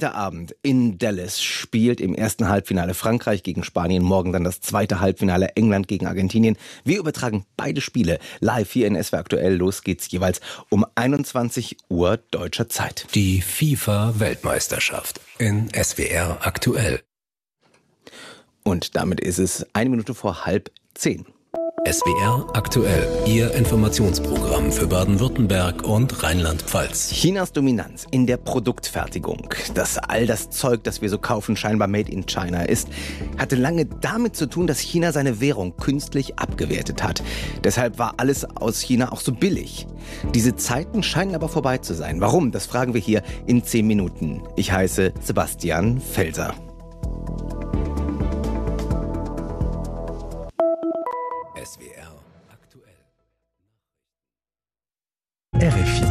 Heute Abend in Dallas spielt im ersten Halbfinale Frankreich gegen Spanien, morgen dann das zweite Halbfinale England gegen Argentinien. Wir übertragen beide Spiele live hier in S W R aktuell. Los geht's jeweils um einundzwanzig Uhr deutscher Zeit. Die FIFA-Weltmeisterschaft in S W R aktuell. Und damit ist es eine Minute vor halb zehn. S W R aktuell, Ihr Informationsprogramm für Baden-Württemberg und Rheinland-Pfalz. Chinas Dominanz in der Produktfertigung, dass all das Zeug, das wir so kaufen, scheinbar made in China ist, hatte lange damit zu tun, dass China seine Währung künstlich abgewertet hat. Deshalb war alles aus China auch so billig. Diese Zeiten scheinen aber vorbei zu sein. Warum? Das fragen wir hier in zehn Minuten. Ich heiße Sebastian Felser. S W R aktuell. R F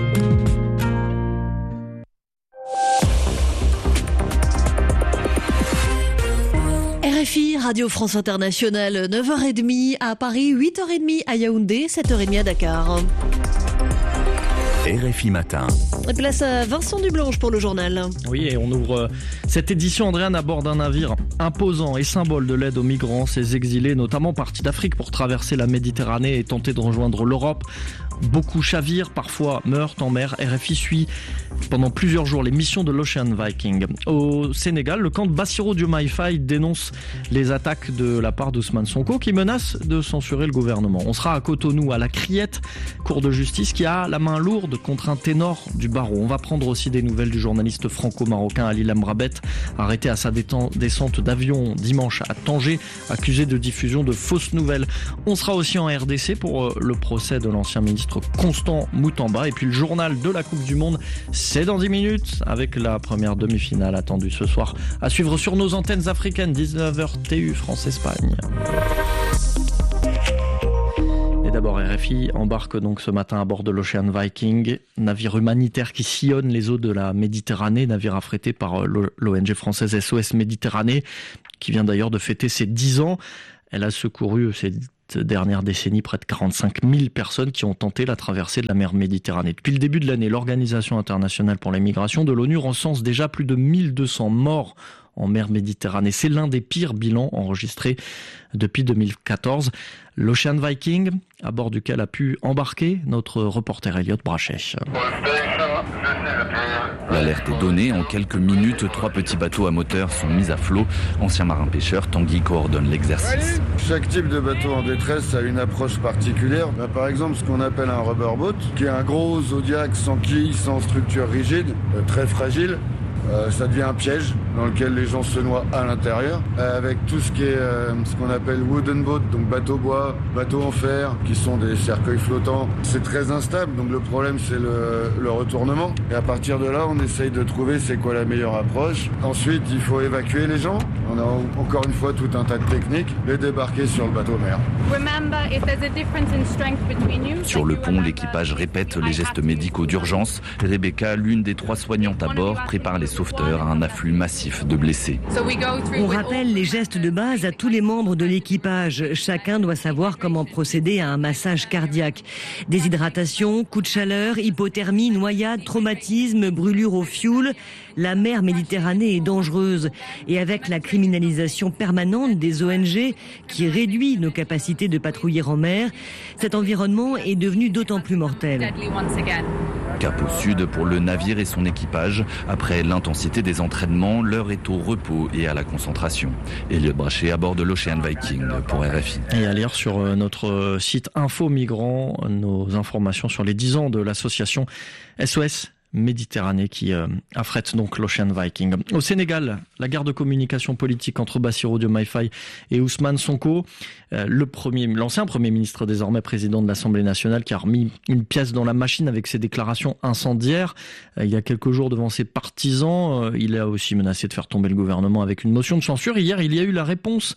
I. R F I, Radio France Internationale, neuf heures trente à Paris, huit heures trente à Yaoundé, sept heures trente à Dakar. R F I Matin. Place à Vincent Dublanche pour le journal. Oui, et on ouvre cette édition, Andréane, à bord d'un navire imposant et symbole de l'aide aux migrants, ces exilés, notamment partis d'Afrique pour traverser la Méditerranée et tenter de rejoindre l'Europe. Beaucoup chavirent, parfois meurent en mer. R F I suit pendant plusieurs jours les missions de l'Ocean Viking. Au Sénégal, le camp de Bassirou Diomaye Faye dénonce les attaques de la part d'Ousmane Sonko qui menace de censurer le gouvernement. On sera à Cotonou, à la Criette, cour de justice qui a la main lourde contre un ténor du barreau. On va prendre aussi des nouvelles du journaliste franco-marocain Ali Lambrabet, arrêté à sa descente d'avion dimanche à Tanger, accusé de diffusion de fausses nouvelles. On sera aussi en R D C pour le procès de l'ancien ministre Constant Moutamba. Et puis le journal de la Coupe du Monde, c'est dans dix minutes avec la première demi-finale attendue ce soir à suivre sur nos antennes africaines, dix-neuf heures T U France-Espagne. Et d'abord, R F I embarque donc ce matin à bord de l'Ocean Viking, navire humanitaire qui sillonne les eaux de la Méditerranée, navire affrété par l'O N G française S O S Méditerranée, qui vient d'ailleurs de fêter ses dix ans. Elle a secouru ces dernière décennie près de quarante-cinq mille personnes qui ont tenté la traversée de la mer Méditerranée. Depuis le début de l'année, l'Organisation internationale pour les migrations de l'ONU recense déjà plus de mille deux cents morts en mer Méditerranée. C'est l'un des pires bilans enregistrés depuis deux mille quatorze. L'Ocean Viking, à bord duquel a pu embarquer notre reporter Elliot Brachet. L'alerte est donnée. En quelques minutes, trois petits bateaux à moteur sont mis à flot. Ancien marin-pêcheur, Tanguy coordonne l'exercice. Chaque type de bateau en détresse a une approche particulière. Bah, par exemple, ce qu'on appelle un rubberboat, qui est un gros zodiac sans quille, sans structure rigide, euh, très fragile. Euh, ça devient un piège dans lequel les gens se noient à l'intérieur, euh, avec tout ce qui est euh, ce qu'on appelle wooden boat, donc bateau bois, bateau en fer, qui sont des cercueils flottants. C'est très instable, donc le problème c'est le, le retournement. Et à partir de là, on essaye de trouver c'est quoi la meilleure approche. Ensuite, il faut évacuer les gens. On a encore une fois tout un tas de techniques, les débarquer sur le bateau mer. Sur le pont, l'équipage répète les gestes médicaux d'urgence. Rebecca, l'une des trois soignantes à bord, prépare les sauveteurs à un afflux massif de blessés. On rappelle les gestes de base à tous les membres de l'équipage. Chacun doit savoir comment procéder à un massage cardiaque. Déshydratation, coup de chaleur, hypothermie, noyade, traumatisme, brûlure au fioul. La mer Méditerranée est dangereuse. Et avec la criminalisation permanente des O N G qui réduit nos capacités de patrouiller en mer, cet environnement est devenu d'autant plus mortel. Cap au sud pour le navire et son équipage. Après l'intensité des entraînements, l'heure est au repos et à la concentration. Elliot Brachet à bord de l'Ocean Viking pour R F I. Et à lire sur notre site Info Migrants nos informations sur les dix ans de l'association S O S Méditerranée qui euh, affrète donc l'Ocean Viking. Au Sénégal, la guerre de communication politique entre Bassirou Diomaye Faye et Ousmane Sonko, euh, le premier, l'ancien Premier ministre désormais président de l'Assemblée nationale qui a remis une pièce dans la machine avec ses déclarations incendiaires euh, il y a quelques jours devant ses partisans. Euh, il a aussi menacé de faire tomber le gouvernement avec une motion de censure. Hier, il y a eu la réponse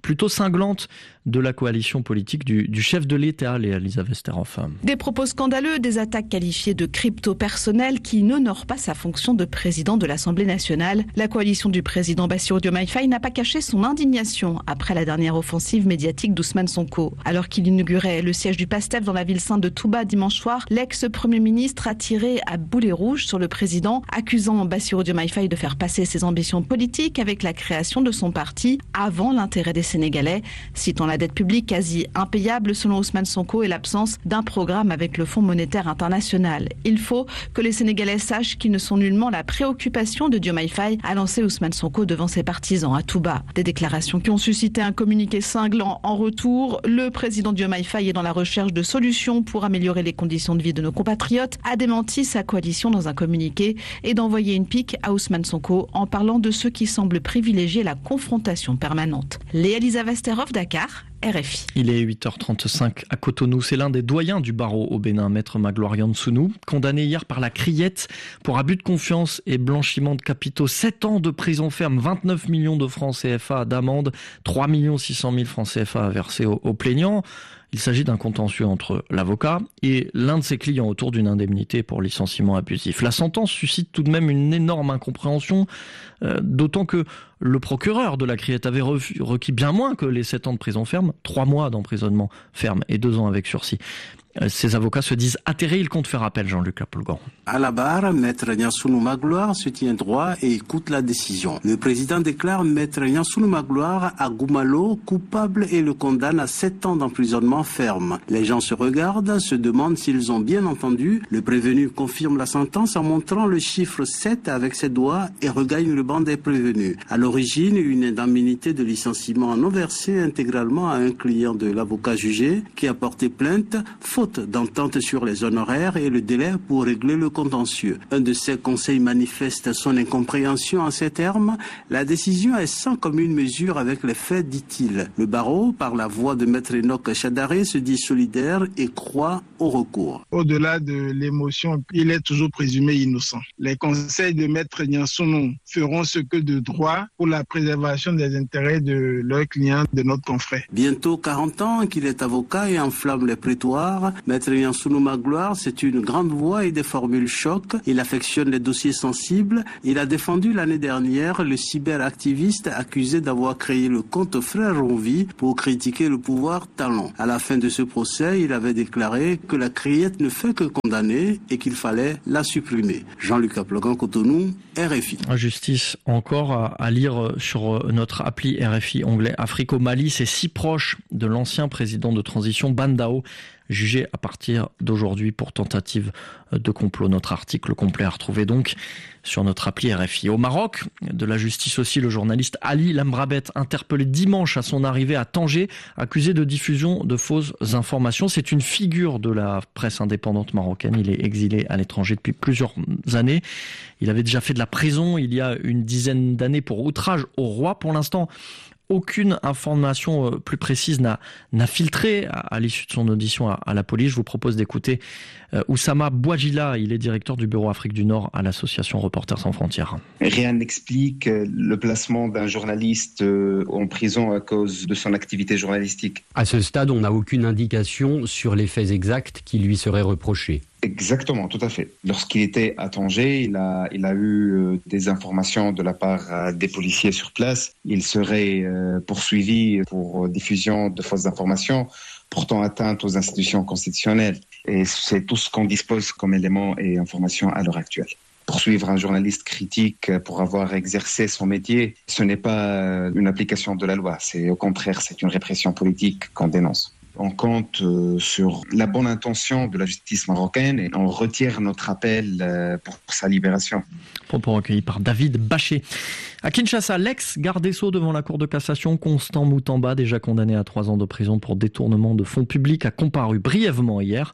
plutôt cinglante de la coalition politique du, du chef de l'État, Léa Lisa Westerhoff. Des propos scandaleux, des attaques qualifiées de crypto-personnelles qui n'honorent pas sa fonction de président de l'Assemblée nationale. La coalition du président Bassirou Diomaye Faye n'a pas caché son indignation après la dernière offensive médiatique d'Ousmane Sonko. Alors qu'il inaugurait le siège du PASTEF dans la ville sainte de Touba dimanche soir, l'ex-premier ministre a tiré à boulet rouge sur le président, accusant Bassirou Diomaye Faye de faire passer ses ambitions politiques avec la création de son parti avant l'intérêt des Sénégalais, citant la dette publique quasi impayable selon Ousmane Sonko et l'absence d'un programme avec le Fonds monétaire international. Il faut que les Sénégalais sachent qu'ils ne sont nullement la préoccupation de Diomaye Faye, a lancé Ousmane Sonko devant ses partisans à Touba. Des déclarations qui ont suscité un communiqué cinglant en retour. Le président Diomaye Faye est dans la recherche de solutions pour améliorer les conditions de vie de nos compatriotes, a démenti sa coalition dans un communiqué et d'envoyer une pique à Ousmane Sonko en parlant de ceux qui semblent privilégier la confrontation permanente. Léa Lisa Westerhoff, Dakar, R F I. Il est huit heures trente-cinq à Cotonou. C'est l'un des doyens du barreau au Bénin, maître Magloire Nsounou, condamné hier par la Criette pour abus de confiance et blanchiment de capitaux. sept ans de prison ferme, vingt-neuf millions de francs C F A d'amende, trois millions six cent mille francs C F A versés aux, aux plaignants. Il s'agit d'un contentieux entre l'avocat et l'un de ses clients autour d'une indemnité pour licenciement abusif. La sentence suscite tout de même une énorme incompréhension, euh, d'autant que le procureur de la Criette avait requis bien moins que les sept ans de prison ferme, trois mois d'emprisonnement ferme et deux ans avec sursis. Ces avocats se disent atterrés, ils comptent faire appel, Jean-Luc Lapolgan. À la barre, Maître Nsounou Magloire se tient droit et écoute la décision. Le président déclare Maître Nsounou Magloire à Goumalo coupable et le condamne à sept ans d'emprisonnement ferme. Les gens se regardent, se demandent s'ils ont bien entendu. Le prévenu confirme la sentence en montrant le chiffre sept avec ses doigts et regagne le banc des prévenus. À l'origine, une indemnité de licenciement non versée intégralement à un client de l'avocat jugé qui a porté plainte, faute d'entente sur les honoraires et le délai pour régler le contentieux. Un de ses conseils manifeste son incompréhension en ces termes. La décision est sans commune mesure avec les faits, dit-il. Le barreau, par la voix de Maître Enoch Chadaré, se dit solidaire et croit au recours. Au-delà de l'émotion, il est toujours présumé innocent. Les conseils de Maître Nsounou feront ce que de droit pour la préservation des intérêts de leurs clients, de notre confrère. Bientôt quarante ans qu'il est avocat et enflamme les prétoires. Maître Nsounou Magloire, c'est une grande voix et des formules choc. Il affectionne les dossiers sensibles. Il a défendu l'année dernière le cyberactiviste accusé d'avoir créé le compte Frère Ronvi pour critiquer le pouvoir Talon. À la fin de ce procès, il avait déclaré que la Criette ne fait que condamner et qu'il fallait la supprimer. Jean-Luc Aplogan, Cotonou, R F I. Justice encore à, à lire sur notre appli R F I onglet Afrique au Mali. C'est si proche de l'ancien président de transition Bandao, jugé à partir d'aujourd'hui pour tentative de complot. Notre article complet à retrouver donc sur notre appli R F I. Au Maroc, de la justice aussi, le journaliste Ali Lambrabet, interpellé dimanche à son arrivée à Tanger, accusé de diffusion de fausses informations. C'est une figure de la presse indépendante marocaine. Il est exilé à l'étranger depuis plusieurs années. Il avait déjà fait de la prison il y a une dizaine d'années pour outrage au roi. Pour l'instant, aucune information plus précise n'a, n'a filtré à, à l'issue de son audition à, à la police. Je vous propose d'écouter euh, Oussama Bouadjila. Il est directeur du bureau Afrique du Nord à l'association Reporters sans frontières. Rien n'explique le placement d'un journaliste en prison à cause de son activité journalistique. À ce stade, on n'a aucune indication sur les faits exacts qui lui seraient reprochés. Exactement, tout à fait. Lorsqu'il était à Tanger, il a, il a eu des informations de la part des policiers sur place. Il serait poursuivi pour diffusion de fausses informations portant atteinte aux institutions constitutionnelles. Et c'est tout ce qu'on dispose comme éléments et informations à l'heure actuelle. Poursuivre un journaliste critique pour avoir exercé son métier, ce n'est pas une application de la loi. C'est au contraire, c'est une répression politique qu'on dénonce. On compte euh, sur la bonne intention de la justice marocaine et on retire notre appel euh, pour, pour sa libération. Propos recueillis par David Bachet. À Kinshasa, l'ex-garde des Sceaux devant la Cour de cassation, Constant Moutamba, déjà condamné à trois ans de prison pour détournement de fonds publics, a comparu brièvement hier.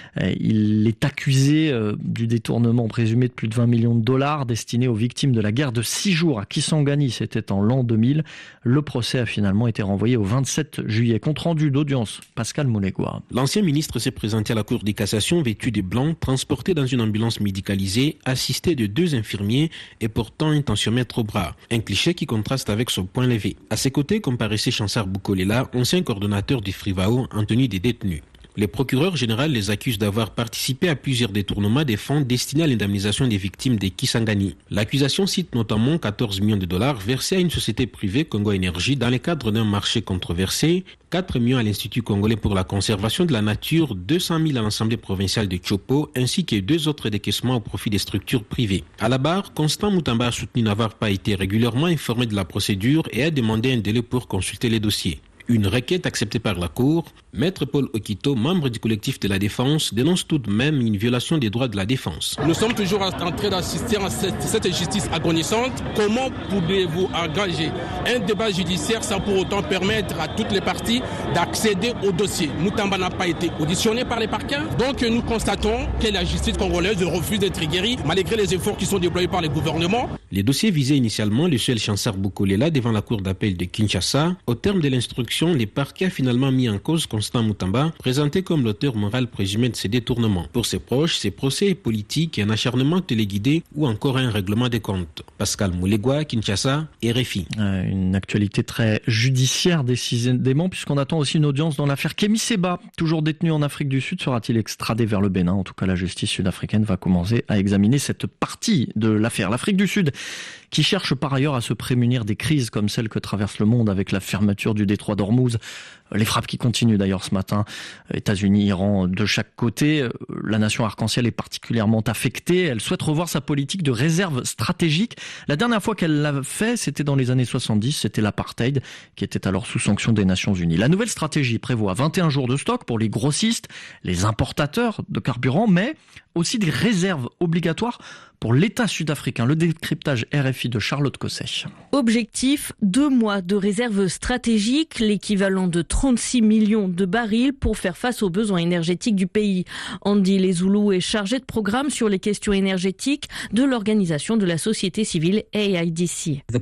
Il est accusé du détournement présumé de plus de vingt millions de dollars destinés aux victimes de la guerre de six jours à Kisangani, c'était en l'an deux mille. Le procès a finalement été renvoyé au vingt-sept juillet. Compte rendu d'audience, Pascal Moulegua. L'ancien ministre s'est présenté à la Cour de cassation vêtu de blanc, transporté dans une ambulance médicalisée, assisté de deux infirmiers et portant un tensiomètre au bras. bas. Un cliché qui contraste avec son point levé. À ses côtés comparaissait Chansar Boukolela, ancien coordonnateur du Frivao en tenue des détenus. Les procureurs généraux les accusent d'avoir participé à plusieurs détournements des fonds destinés à l'indemnisation des victimes des Kisangani. L'accusation cite notamment quatorze millions de dollars versés à une société privée Congo Énergie dans le cadre d'un marché controversé, quatre millions à l'Institut congolais pour la conservation de la nature, deux cent mille à l'Assemblée provinciale de Tchopo, ainsi que deux autres décaissements au profit des structures privées. À la barre, Constant Moutamba a soutenu n'avoir pas été régulièrement informé de la procédure et a demandé un délai pour consulter les dossiers. Une requête acceptée par la Cour, Maître Paul Okito, membre du collectif de la défense, dénonce tout de même une violation des droits de la défense. Nous sommes toujours en train d'assister à cette, cette justice agonisante. Comment pouvez-vous engager un débat judiciaire sans pour autant permettre à toutes les parties d'accéder au dossier? Moutamba n'a pas été auditionné par les parquets, donc nous constatons que la justice congolaise refuse d'être guérie malgré les efforts qui sont déployés par les gouvernements. Les dossiers visaient initialement le seul Chansar Boukolela devant la cour d'appel de Kinshasa. Au terme de l'instruction, les parquets a finalement mis en cause Constant Moutamba, présenté comme l'auteur moral présumé de ces détournements. Pour ses proches, ces procès est politique et un acharnement téléguidé ou encore un règlement des comptes. Pascal Moulegua, Kinshasa, R F I. Euh, une actualité très judiciaire décidément, puisqu'on attend aussi une audience dans l'affaire Kémy Séba, toujours détenu en Afrique du Sud. Sera-t-il extradé vers le Bénin? En tout cas, la justice sud-africaine va commencer à examiner cette partie de l'affaire. L'Afrique du Sud, qui cherche par ailleurs à se prémunir des crises comme celle que traverse le monde avec la fermeture du détroit d'Ormuz. Les frappes qui continuent d'ailleurs ce matin, États-Unis, Iran de chaque côté. La nation arc-en-ciel est particulièrement affectée. Elle souhaite revoir sa politique de réserve stratégique. La dernière fois qu'elle l'a fait, c'était dans les années soixante-dix. C'était l'apartheid qui était alors sous sanction des Nations Unies. La nouvelle stratégie prévoit vingt et un jours de stock pour les grossistes, les importateurs de carburant, mais aussi des réserves obligatoires pour l'État sud-africain. Le décryptage R F I de Charlotte Cosset. Objectif, deux mois de réserve stratégique, l'équivalent de trente-six millions de barils pour faire face aux besoins énergétiques du pays. Andy Lezoulou est chargé de programme sur les questions énergétiques de l'organisation de la société civile A I D C. Le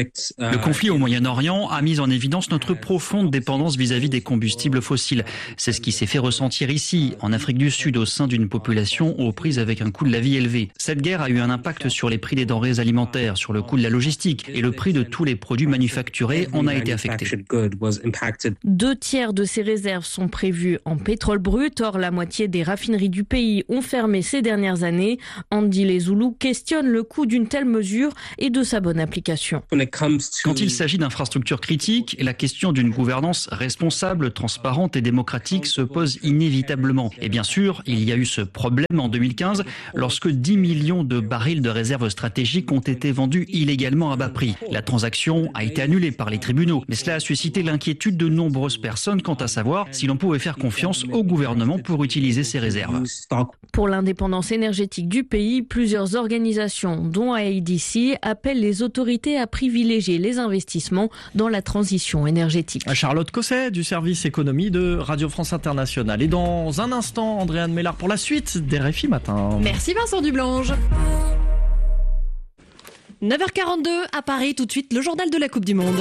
conflit au Moyen-Orient a mis en évidence notre profonde dépendance vis-à-vis des combustibles fossiles. C'est ce qui s'est fait ressentir ici, en Afrique du Sud, au sein d'une population aux prises avec un coût de la vie élevé. Cette guerre a eu un impact sur les prix des denrées alimentaires, sur le coût de la logistique, et le prix de tous les produits manufacturés en a été affecté. Deux tiers de ces réserves sont prévues en pétrole brut. Or, la moitié des raffineries du pays ont fermé ces dernières années. Andy Lezoulou questionne le coût d'une telle mesure et de sa bonne application. Quand il s'agit d'infrastructures critiques, la question d'une gouvernance responsable, transparente et démocratique se pose inévitablement. Et bien sûr, il y a eu ce problème en deux mille quinze, lorsque dix millions de barils de réserves stratégiques ont été vendus illégalement à bas prix. La transaction a été annulée par les tribunaux, mais cela a suscité l'inquiétude de nombreuses personnes quant à savoir si l'on pouvait faire confiance au gouvernement pour utiliser ces réserves. Pour l'indépendance énergétique du pays, plusieurs organisations, dont A I D C, appellent les autorités à privilégier les investissements dans la transition énergétique. Charlotte Cosset du service économie de Radio France Internationale. Et dans un instant, Andréane Mélard pour la suite des R F I Matin. Merci Vincent Dublange. neuf heures quarante-deux à Paris, tout de suite le journal de la Coupe du Monde.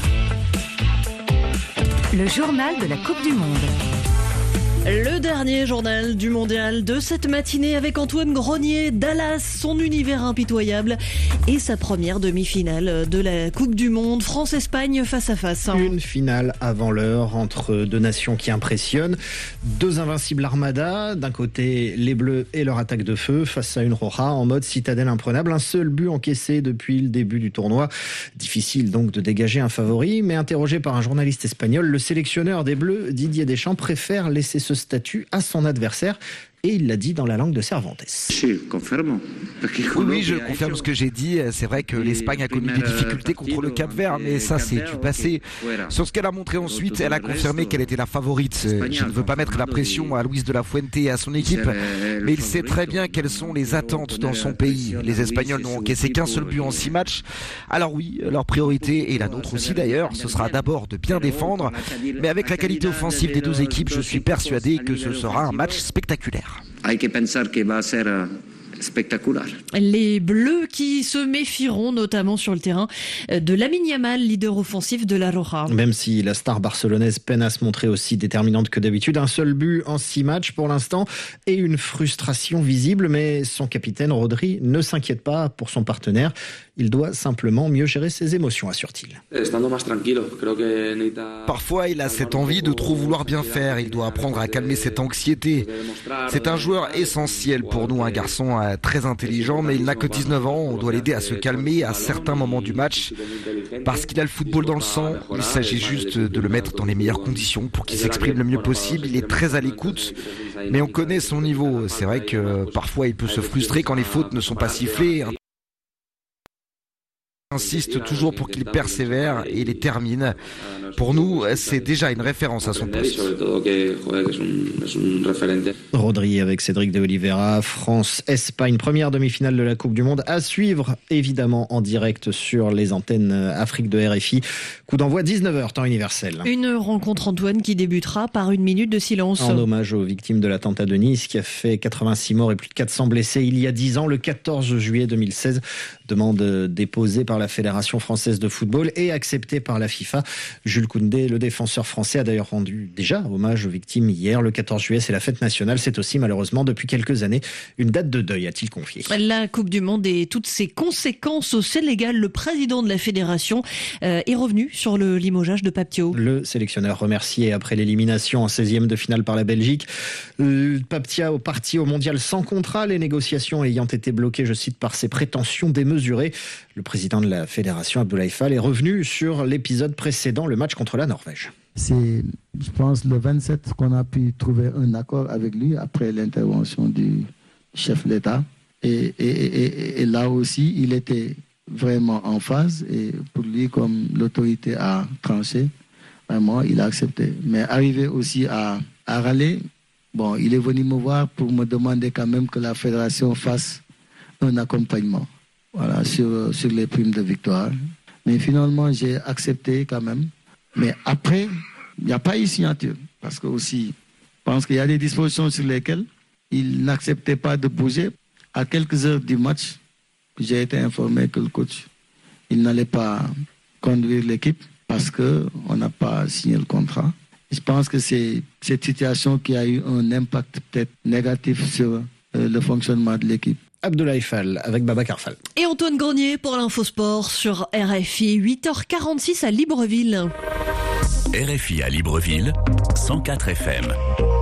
Le journal de la Coupe du Monde. Le dernier journal du mondial de cette matinée avec Antoine Grenier, Dallas, son univers impitoyable et sa première demi-finale de la Coupe du Monde, France-Espagne face à face. Une finale avant l'heure entre deux nations qui impressionnent. Deux invincibles armadas, d'un côté les Bleus et leur attaque de feu face à une Roja en mode citadelle imprenable. Un seul but encaissé depuis le début du tournoi. Difficile donc de dégager un favori, mais interrogé par un journaliste espagnol, le sélectionneur des Bleus, Didier Deschamps, préfère laisser ce statut à son adversaire. Et il l'a dit dans la langue de Cervantes. Oui, oui, je confirme ce que j'ai dit. C'est vrai que l'Espagne a connu des difficultés contre le Cap-Vert, mais ça, c'est du passé. Sur ce qu'elle a montré ensuite, elle a confirmé qu'elle était la favorite. Je ne veux pas mettre la pression à Luis de la Fuente et à son équipe, mais il sait très bien quelles sont les attentes dans son pays. Les Espagnols n'ont encaissé qu'un seul but en six matchs. Alors oui, leur priorité, et la nôtre aussi d'ailleurs, ce sera d'abord de bien défendre. Mais avec la qualité offensive des deux équipes, je suis persuadé que ce sera un match spectaculaire. Hay que pensar que va a ser espectacular. Les Bleus qui se méfieront notamment sur le terrain de Lamine Yamal, leader offensif de la Roja. Même si la star barcelonaise peine à se montrer aussi déterminante que d'habitude, un seul but en six matchs pour l'instant et une frustration visible, mais son capitaine Rodri ne s'inquiète pas pour son partenaire. Il doit simplement mieux gérer ses émotions, assure-t-il. Parfois, il a cette envie de trop vouloir bien faire. Il doit apprendre à calmer cette anxiété. C'est un joueur essentiel pour nous, un garçon très intelligent, mais il n'a que dix-neuf ans. On doit l'aider à se calmer à certains moments du match parce qu'il a le football dans le sang. Il s'agit juste de le mettre dans les meilleures conditions pour qu'il s'exprime le mieux possible. Il est très à l'écoute, mais on connaît son niveau. C'est vrai que parfois, il peut se frustrer quand les fautes ne sont pas sifflées. Insiste toujours pour qu'il persévère et les termine. Pour nous, c'est déjà une référence à son poste. Rodri avec Cédric de Oliveira, France-Espagne, première demi-finale de la Coupe du Monde à suivre évidemment en direct sur les antennes Afrique de R F I. Coup d'envoi dix-neuf heures, temps universel. Une rencontre, Antoine, qui débutera par une minute de silence. En hommage aux victimes de l'attentat de Nice qui a fait quatre-vingt-six morts et plus de quatre cents blessés il y a dix ans, le quatorze juillet deux mille seize. Demande déposée par la Fédération française de football et acceptée par la FIFA. Jules Koundé, le défenseur français, a d'ailleurs rendu déjà hommage aux victimes hier. Le quatorze juillet, c'est la fête nationale. C'est aussi malheureusement depuis quelques années une date de deuil, a-t-il confié. La Coupe du Monde et toutes ses conséquences au Sénégal. Le président de la fédération euh, est revenu sur le limogeage de Pape Thiaw. Le sélectionneur remercié après l'élimination en seizième de finale par la Belgique. Euh, Pape Thiaw parti au mondial sans contrat, les négociations ayant été bloquées, je cite, par ses prétentions démesurées. Le président de la fédération, Abdoulaye Fall, est revenu sur l'épisode précédent, le match contre la Norvège. C'est, je pense, le vingt-sept qu'on a pu trouver un accord avec lui après l'intervention du chef d'État. Et, et, et, et là aussi, il était vraiment en phase. Et pour lui, comme l'autorité a tranché, vraiment, il a accepté. Mais arrivé aussi à, à râler, bon, il est venu me voir pour me demander quand même que la fédération fasse un accompagnement. Voilà, sur, sur les primes de victoire. Mais finalement, j'ai accepté quand même. Mais après, il n'y a pas eu signature. Parce que aussi, je pense qu'il y a des dispositions sur lesquelles il n'acceptait pas de bouger. À quelques heures du match, j'ai été informé que le coach, il n'allait pas conduire l'équipe parce qu'on n'a pas signé le contrat. Je pense que c'est cette situation qui a eu un impact peut-être négatif sur euh, le fonctionnement de l'équipe. Abdoulaye Fall avec Babacar Fall. Et Antoine Grenier pour l'Infosport sur R F I, huit heures quarante-six à Libreville. R F I à Libreville, cent quatre F M.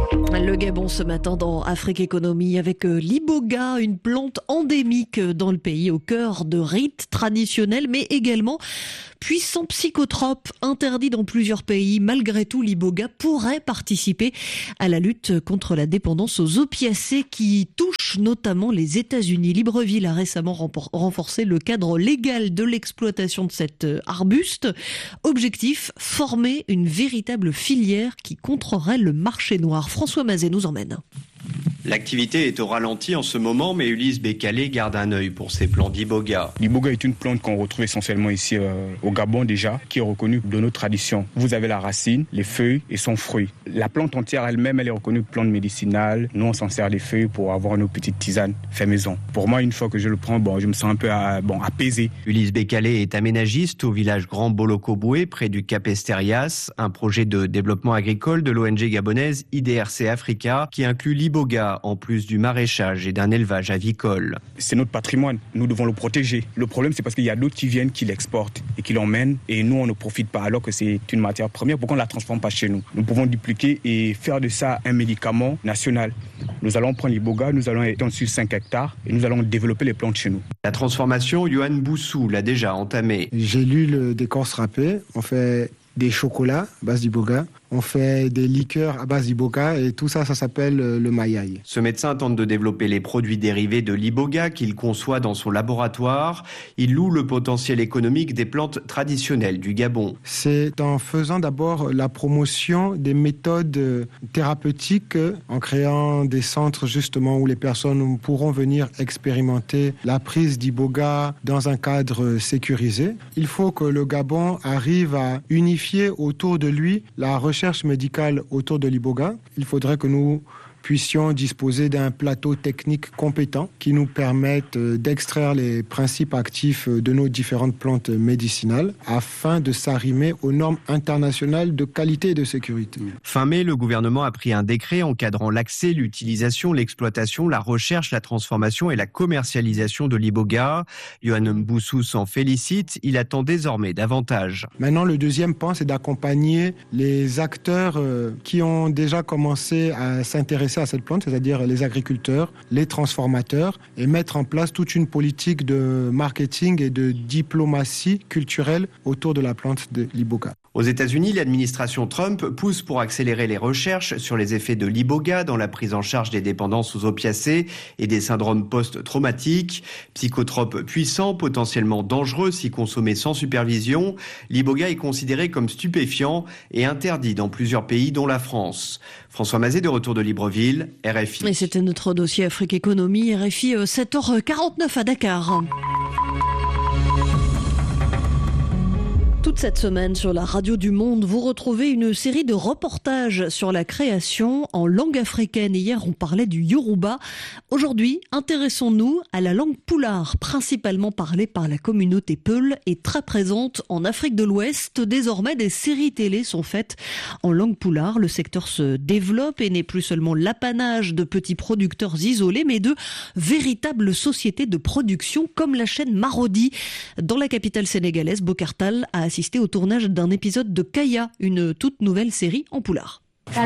Le Gabon ce matin dans Afrique Économie avec l'iboga, une plante endémique dans le pays au cœur de rites traditionnels mais également puissant psychotrope interdit dans plusieurs pays. Malgré tout, l'iboga pourrait participer à la lutte contre la dépendance aux opiacés qui touche notamment les États-Unis. Libreville a récemment renforcé le cadre légal de l'exploitation de cet arbuste. Objectif, former une véritable filière qui contrôlerait le marché noir. François Mazet nous emmène. L'activité est au ralenti en ce moment, mais Ulysse Bécalé garde un œil pour ses plants d'iboga. L'iboga est une plante qu'on retrouve essentiellement ici euh, au Gabon déjà, qui est reconnue de nos traditions. Vous avez la racine, les feuilles et son fruit. La plante entière elle-même, elle est reconnue plante médicinale. Nous, on s'en sert les feuilles pour avoir nos petites tisanes fait maison. Pour moi, une fois que je le prends, bon, je me sens un peu à, bon, apaisé. Ulysse Bécalé est aménagiste au village Grand Bolokoboué, près du Cap Esterias, un projet de développement agricole de l'O N G gabonaise I D R C Africa qui inclut l'iboga en plus du maraîchage et d'un élevage avicole. C'est notre patrimoine, nous devons le protéger. Le problème, c'est parce qu'il y a d'autres qui viennent, qui l'exportent et qui l'emmènent et nous, on ne profite pas alors que c'est une matière première. Pourquoi on ne la transforme pas chez nous? Nous pouvons dupliquer et faire de ça un médicament national. Nous allons prendre l'iboga, nous allons étendre sur cinq hectares et nous allons développer les plantes chez nous. La transformation, Yohan Boussou l'a déjà entamée. J'ai lu le décor râpé, on fait des chocolats à base d'iboga. On fait des liqueurs à base d'iboga et tout ça, ça s'appelle le mayaï. Ce médecin tente de développer les produits dérivés de l'iboga qu'il conçoit dans son laboratoire. Il loue le potentiel économique des plantes traditionnelles du Gabon. C'est en faisant d'abord la promotion des méthodes thérapeutiques, en créant des centres justement où les personnes pourront venir expérimenter la prise d'iboga dans un cadre sécurisé. Il faut que le Gabon arrive à unifier autour de lui la recherche médicale autour de l'iboga. Il faudrait que nous puissions disposer d'un plateau technique compétent qui nous permette d'extraire les principes actifs de nos différentes plantes médicinales afin de s'arrimer aux normes internationales de qualité et de sécurité. Fin mai, le gouvernement a pris un décret encadrant l'accès, l'utilisation, l'exploitation, la recherche, la transformation et la commercialisation de l'iboga. Yohann Mboussou s'en félicite, il attend désormais davantage. Maintenant, le deuxième pan, c'est d'accompagner les acteurs qui ont déjà commencé à s'intéresser à cette plante, c'est-à-dire les agriculteurs, les transformateurs, et mettre en place toute une politique de marketing et de diplomatie culturelle autour de la plante de l'iboga. Aux États-Unis, l'administration Trump pousse pour accélérer les recherches sur les effets de l'iboga dans la prise en charge des dépendances aux opiacés et des syndromes post-traumatiques. Psychotrope puissant, potentiellement dangereux si consommé sans supervision, l'iboga est considéré comme stupéfiant et interdit dans plusieurs pays, dont la France. François Mazet, de retour de Libreville, R F I. Et c'était notre dossier Afrique Économie, R F I, sept heures quarante-neuf à Dakar. Toute cette semaine sur la Radio du Monde, vous retrouvez une série de reportages sur la création en langue africaine. Hier, on parlait du Yoruba. Aujourd'hui, intéressons-nous à la langue poulard, principalement parlée par la communauté Peul et très présente en Afrique de l'Ouest. Désormais, des séries télé sont faites en langue poulard. Le secteur se développe et n'est plus seulement l'apanage de petits producteurs isolés, mais de véritables sociétés de production comme la chaîne Marodi. Dans la capitale sénégalaise, Bokartal a assisté au tournage d'un épisode de Kaya, une toute nouvelle série en poulard.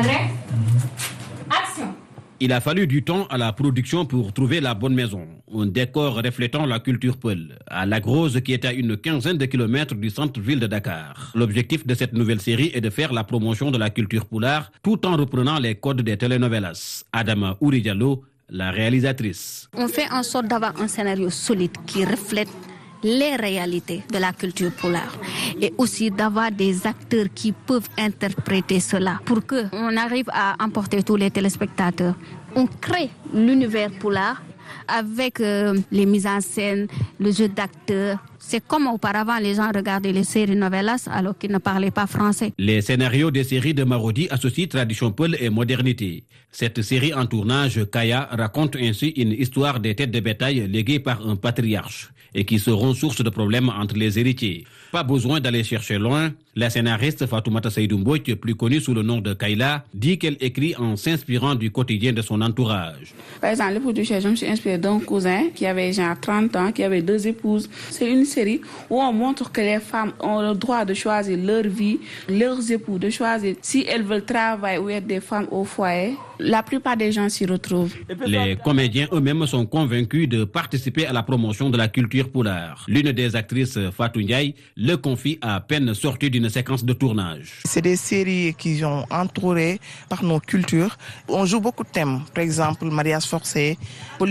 Il a fallu du temps à la production pour trouver la bonne maison. Un décor reflétant la culture Peul, à La Grosse qui est à une quinzaine de kilomètres du centre-ville de Dakar. L'objectif de cette nouvelle série est de faire la promotion de la culture poulard tout en reprenant les codes des telenovelas. Adama Ouri Diallo, la réalisatrice. On fait en sorte d'avoir un scénario solide qui reflète les réalités de la culture poulard et aussi d'avoir des acteurs qui peuvent interpréter cela pour qu'on arrive à emporter tous les téléspectateurs. On crée l'univers poulard avec euh, les mises en scène, le jeu d'acteurs. C'est comme auparavant les gens regardaient les séries novelas alors qu'ils ne parlaient pas français. Les scénarios des séries de Marodi associent tradition Peul et modernité. Cette série en tournage, Kaya, raconte ainsi une histoire des têtes de bétail léguées par un patriarche et qui seront source de problèmes entre les héritiers. Pas besoin d'aller chercher loin. La scénariste Fatoumata Seydou Mbodj, plus connue sous le nom de Kayla, dit qu'elle écrit en s'inspirant du quotidien de son entourage. Par exemple, pour toucher, je me suis inspirée d'un cousin qui avait genre trente ans, qui avait deux épouses. C'est une série où on montre que les femmes ont le droit de choisir leur vie, leurs époux, de choisir si elles veulent travailler ou être des femmes au foyer. La plupart des gens s'y retrouvent. Les comédiens eux-mêmes sont convaincus de participer à la promotion de la culture poulard. L'une des actrices, Fatou Ndiaye, le confie à peine sortie d'une séquence de tournage. C'est des séries qui sont entourées par nos cultures. On joue beaucoup de thèmes, par exemple mariage forcé,